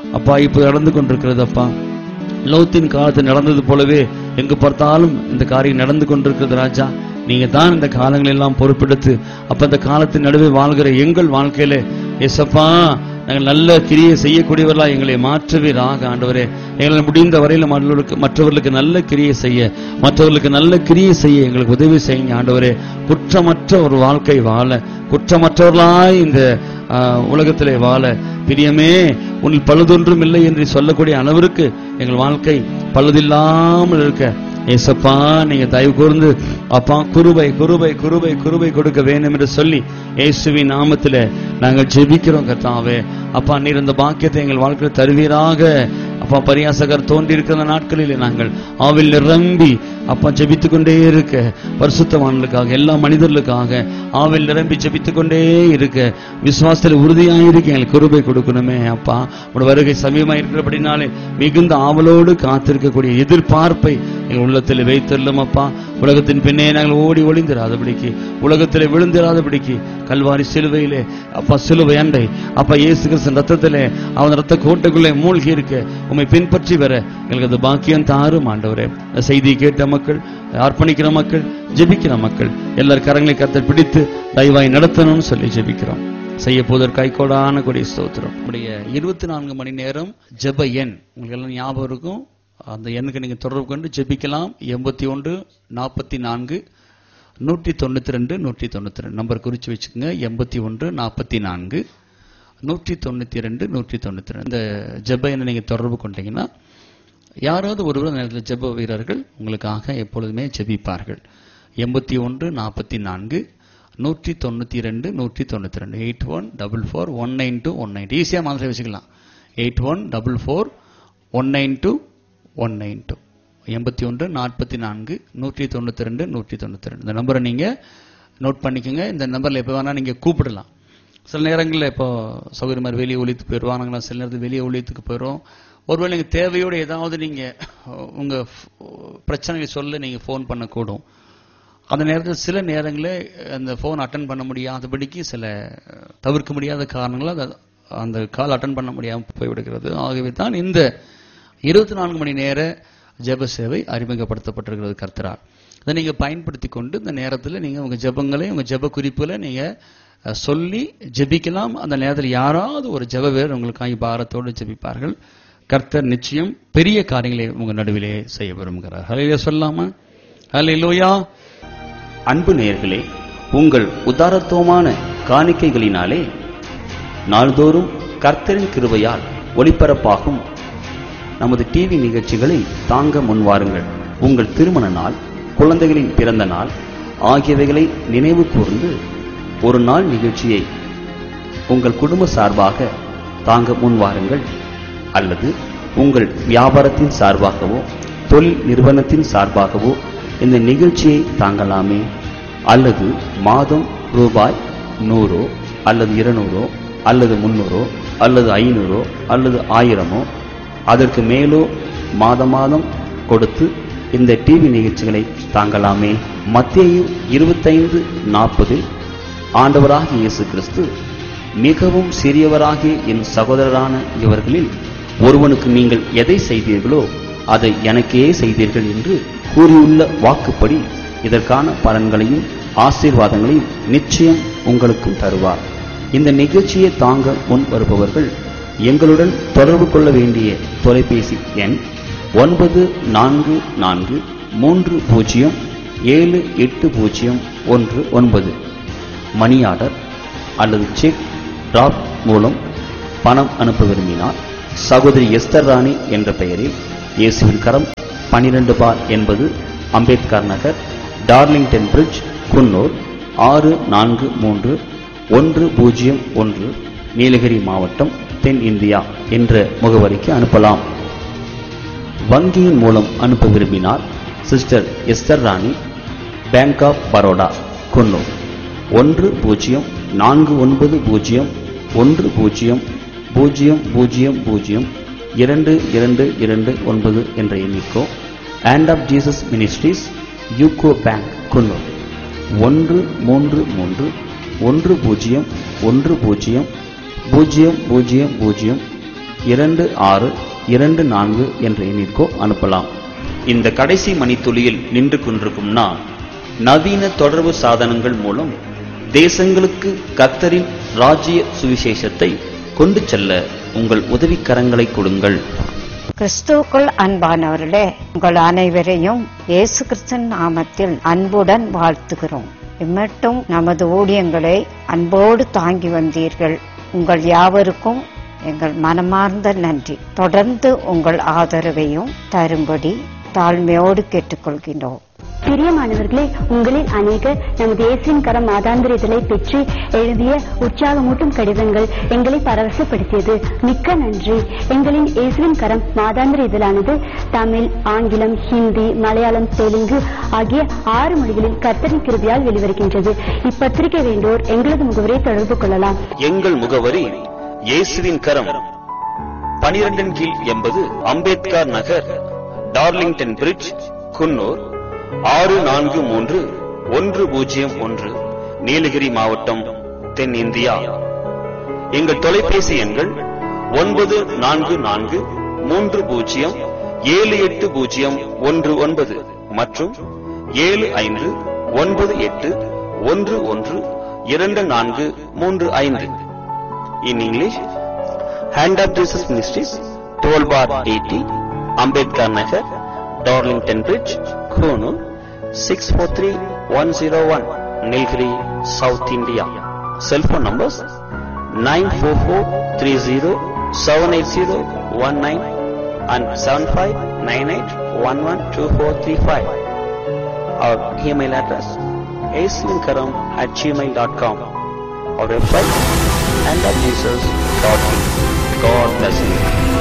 அப்பா இப்ப நடந்து கொண்டிருக்கிறது அப்பா. லோத்தின் காலத்தில் நடந்தது போலவே எங்கு பார்த்தாலும் இந்த காரியம் நடந்து கொண்டிருக்கிறது ராஜா. நீங்க தான் இந்த காலங்கள் எல்லாம் பொறுப்பெடுத்து அப்ப இந்த காலத்தின் நடுவே வாழ்கிற எங்கள் வாழ்க்கையில ஏசப்பா நாங்கள் நல்ல கிரியை செய்யக்கூடியவர்களா எங்களை மாற்றுவீராக ஆண்டவரே. எங்களை முடிந்த வரையில மற்றவர்களுக்கு மற்றவர்களுக்கு நல்ல கிரியை செய்ய மற்றவர்களுக்கு நல்ல கிரியை செய்ய எங்களுக்கு உதவி செய்யுங்க ஆண்டவரே. குற்றமற்ற ஒரு வாழ்க்கை வாழ, குற்றமற்றவர்களாய் இந்த உலகத்திலே வாழ பிரியமே உன்னில் பழுதொன்றும் இல்லை என்று சொல்லக்கூடிய அளவிற்கு எங்கள் வாழ்க்கை பழுதில்லாமல் இருக்க ஏசப்பா நீங்க தயவு கூர்ந்து அப்பா குருபை குருபை குருபை குருபை கொடுக்க வேண்டும் என்று சொல்லி இயேசுவின் நாமத்திலே நாங்கள் ஜெபிக்கிறோம் கர்த்தாவே. அப்பா நீர் இந்த பாக்கியத்தை எங்கள் வாழ்க்கையில் தருவீராக. அப்பா பரியாசகர் தோன்றி இருக்கிற நாட்களிலே நாங்கள் ஆவில் நிரம்பி அப்பா ஜெபித்துக் கொண்டே இருக்க, பரிசுத்தவான்களுக்காக எல்லா மனிதர்களுக்காக ஆவில் நிரம்பி ஜெபித்துக் கொண்டே இருக்க, விசுவாசத்தில் உறுதியாயிருக்க எங்களுக்கு கிருபை கொடுக்கணுமே அப்பா. உடைய வருகை சமீபமாக இருக்கிறபடினாலே மிகுந்த ஆவலோடு காத்திருக்கக்கூடிய எதிர்பார்ப்பை எங்கள் உள்ளத்தில் வைத்துள்ளோம் அப்பா. உலகத்தின் பின்னே நாங்கள் ஓடி ஒளிந்திராதபடிக்கு, உலகத்திலே விழுந்திராதபடிக்கு கல்வாரி சிலுவையிலே அப்பா சிலுவை அண்டை அப்பா இயேசு கிறிஸ்துவின் ரத்தத்திலே அவன் ரத்த கோட்டைக்குள்ளே மூழ்கி இருக்க உம்மை பின்பற்றி வர எங்களுக்கு அது பாக்கியம் தாரும் ஆண்டவரே. செய்தியை கேட்ட மக்கள், அர்ப்பணிக்கிற மக்கள், ஜெபிக்கிற மக்கள் எல்லாரும் கரங்களை கர்த்தர் பிடித்து தயவாய் நடத்தணும்னு சொல்லி ஜெபிக்கிறோம். செய்ய போதற்கு கைகோடான கொடி ஸ்தோத்திரம். நம்முடைய இருபத்தி நான்கு மணி நேரம் ஜெப எண் உங்களுக்கு எல்லாம் ஞாபகம் இருக்கும். அந்த எண்ணுக்கு நீங்க தொடர்பு கொண்டு ஜெபிக்கலாம். எண்பத்தி ஒன்று நாற்பத்தி நான்கு நூற்றி தொண்ணூத்தி ரெண்டு நூற்றி தொண்ணூத்தி ரெண்டு நம்பர் குறிச்சு வச்சுக்கோங்க. எண்பத்தி ஒன்று நாற்பத்தி நான்கு நூற்றி தொண்ணூத்தி ரெண்டு நூற்றி தொண்ணூத்தி ரெண்டு இந்த ஜெப எண்ணை நீங்க தொடர்பு கொண்டீங்கன்னா யாராவது ஒருவர் அந்த நேரத்தில் ஜெப வீரர்கள் உங்களுக்காக எப்பொழுதுமே ஜெபிப்பார்கள். எண்பத்தி ஒன்று நாற்பத்தி நான்கு நூற்றி தொண்ணூத்தி ரெண்டு நூற்றி தொண்ணூத்தி ரெண்டு eight one double four one nine two one nine ஈஸியா மாதிரி வச்சுக்கலாம். Eight one double four one nine two one nine two எண்பத்தி ஒன்று நாற்பத்தி நான்கு நூற்றி தொண்ணூத்தி ரெண்டு நூற்றி தொண்ணூத்தி ரெண்டு இந்த நம்பரை நீங்க நோட் பண்ணிக்கோங்க. இந்த நம்பர்ல எப்ப வேணா நீங்க கூப்பிடலாம். சில நேரங்களில் இப்போ சௌகரிய மாதிரி வெளியே ஒழித்துக்கு போயிடுவானுங்களா, சில நேரத்தில் வெளியே ஒழித்துக்கு போயிடும். ஒருவேளை நீங்க தேவையோடு ஏதாவது நீங்க உங்க பிரச்சனைகளை சொல்ல நீங்க போன் பண்ணக்கூடும். அந்த நேரத்தில் சில நேரங்களில் அந்த போன் அட்டன் பண்ண முடியாதபடிக்கு சில தவிர்க்க முடியாத காரணங்களால் அந்த கால் அட்டன் பண்ண முடியாமல் போய்விடுகிறது. ஆகவே தான் இந்த இருபத்தி நான்கு மணி நேர ஜெப சேவை அறிமுகப்படுத்தப்பட்டிருக்கிறது கர்த்தரால். இதை நீங்க பயன்படுத்தி கொண்டு இந்த நேரத்தில் நீங்க உங்க ஜெபங்களை உங்க ஜெப குறிப்புகளை நீங்க சொல்லி ஜெபிக்கலாம். அந்த நேரத்தில் யாராவது ஒரு ஜெப வீரர் உங்களுக்காக பாரத்தோடு ஜெபிப்பார்கள். கர்த்தர் நிச்சயம் பெரிய காரியங்களை உங்க நடுவிலே செய்ய விரும்புகிறார். ஹல்லேலூயா சொல்லாமா? ஹல்லேலூயா. அன்பு நேயர்களே, உங்கள் உதாரத்துவமான காணிக்கைகளினாலே நாள்தோறும் கர்த்தரின் கிருபையால் ஒளிபரப்பாகும் நமது டிவி நிகழ்ச்சிகளை தாங்க முன்வாருங்கள். உங்கள் திருமண நாள், குழந்தைகளின் பிறந்த நாள் ஆகியவைகளை நினைவு கூர்ந்து ஒரு நாள் நிகழ்ச்சியை உங்கள் குடும்ப சார்பாக தாங்க முன்வாருங்கள். அல்லது உங்கள் வியாபாரத்தின் சார்பாகவோ தொழில் நிறுவனத்தின் சார்பாகவோ இந்த நிகழ்ச்சியை தாங்கலாமே. அல்லது மாதம் ரூபாய் நூறோ அல்லது இருநூறோ அல்லது முன்னூறோ அல்லது ஐநூறோ அல்லது ஆயிரமோ அதற்கு மேலோ மாத மாதம் கொடுத்து இந்த டிவி நிகழ்ச்சிகளை தாங்கலாமே. மத்தேயு இருபத்தைந்து நாற்பது ஆண்டவராகிய இயேசு கிறிஸ்து, மிகவும் சிறியவராகிய என் சகோதரரான இவர்களில் ஒருவனுக்கு நீங்கள் எதை செய்தீர்களோ அதை எனக்கே செய்தீர்கள் என்று கூறியுள்ள வாக்குப்படி இதற்கான பலன்களையும் ஆசீர்வாதங்களையும் நிச்சயம் உங்களுக்கும் தருவார். இந்த நிகழ்ச்சியை தாங்க முன் வருபவர்கள் எங்களுடன் தொடர்பு கொள்ள வேண்டிய தொலைபேசி எண் ஒன்பது நான்கு நான்கு மூன்று பூஜ்ஜியம் ஏழு எட்டு பூஜ்ஜியம் ஒன்று ஒன்பது. மணி ஆர்டர் அல்லது செக் டிராப் மூலம் பணம் அனுப்ப விரும்பினால் சகோதரி எஸ்தர் ராணி என்ற பெயரில் இயேசுவின் கரம் பனிரெண்டு பார் என்பது அம்பேத்கர் நகர், டார்லிங்டன் பிரிட்ஜ், குன்னூர் ஆறு நான்கு மூன்று ஒன்று பூஜ்ஜியம் ஒன்று, நீலகிரி மாவட்டம், தென் இந்தியா என்ற முகவரிக்கு அனுப்பலாம். வங்கியின் மூலம் அனுப்ப விரும்பினால் sister Esther Rani, bank of Baroda, Coonoor ஒன்று பூஜ்ஜியம் நான்கு ஒன்பது பூஜ்ஜியம் ஒன்று பூஜ்ஜியம் பூஜ்ஜியம் பூஜ்ஜியம் பூஜ்ஜியம் இரண்டு இரண்டு இரண்டு ஒன்பது என்ற எண்ணிக்கோ, hand of Jesus ministries, UCO bank, Coonoor ஒன்று மூன்று மூன்று ஒன்று பூஜ்ஜியம் ஒன்று பூஜ்ஜியம் பூஜ்ஜியம் பூஜ்ஜியம் பூஜ்ஜியம் இரண்டு ஆறு இரண்டு நான்கு என்ற எண்ணிற்கோ அனுப்பலாம். இந்த கடைசி மணித்துளியில் நின்று கொண்டிருக்கும் நான், நவீன தொடர்பு சாதனங்கள் மூலம் தேசங்களுக்கு கர்த்தரின் ராஜ்ய சுவிசேஷத்தை கொண்டு செல்ல உங்கள் உதவிக்கரங்களை கொடுங்கள். கிறிஸ்துவுக்குள் அன்பானவர்களே, உங்கள் அனைவரையும் இயேசு கிறிஸ்துவின் நாமத்தில் அன்புடன் வாழ்த்துகிறோம். இம்மட்டும் நமது ஊழியங்களை அன்போடு தாங்கி வந்தீர்கள். உங்கள் யாவருக்கும் எங்கள் மனமார்ந்த நன்றி. தொடர்ந்து உங்கள் ஆதரவையும் தரும்படி தாழ்மையோடு கேட்டுக்கொள்கின்றோம். பிரியமானவர்களே, உங்களில் அநேகர் நமது இயேசுவின் கரம் மாதாந்திர இதழை பெற்று எழுதிய உற்சாகமூட்டும் கடிதங்கள் எங்களை பரவசப்படுத்தியது. மிக்க நன்றி. எங்களின் இயேசுவின் கரம் மாதாந்திர இதழானது தமிழ், ஆங்கிலம், ஹிந்தி, மலையாளம், தெலுங்கு ஆகிய ஆறு மொழிகளில் கர்த்தரின் கிருபையால் வெளிவருகின்றது. இப்பத்திரிகை வேண்டோர் எங்களது முகவரை தொடர்பு கொள்ளலாம். எங்கள் முகவரி இயேசுவின் கரம், பனிரெண்டின் கீழ் எண்பது அம்பேத்கர் நகர், டார்லிங்டன் பிரிட்ஜ், குன்னூர் ஆறு நான்கு மூன்று ஒன்று பூஜ்ஜியம் ஒன்று, நீலகிரி மாவட்டம், தென்னிந்தியா. எங்கள் தொலைபேசி எண்கள் ஒன்பது நான்கு நான்கு மூன்று பூஜ்ஜியம் ஏழு எட்டு பூஜ்ஜியம் ஒன்று ஒன்பது மற்றும் ஏழு ஐந்து ஒன்பது எட்டு ஒன்று ஒன்று இரண்டு நான்கு மூன்று ஐந்து. In English, Hand of Jesus Ministries, twelve bar eighty, Ambedkar Nagar, Darlington Bridge, Konoor, six four three one zero one, Nilgiri, South India. Cell phone numbers nine four four three zero seven eight zero one nine and seven five nine eight one one two four three five. Our email address aislinkaram at gmail dot com. Our website hand of jesus dot in. God bless you.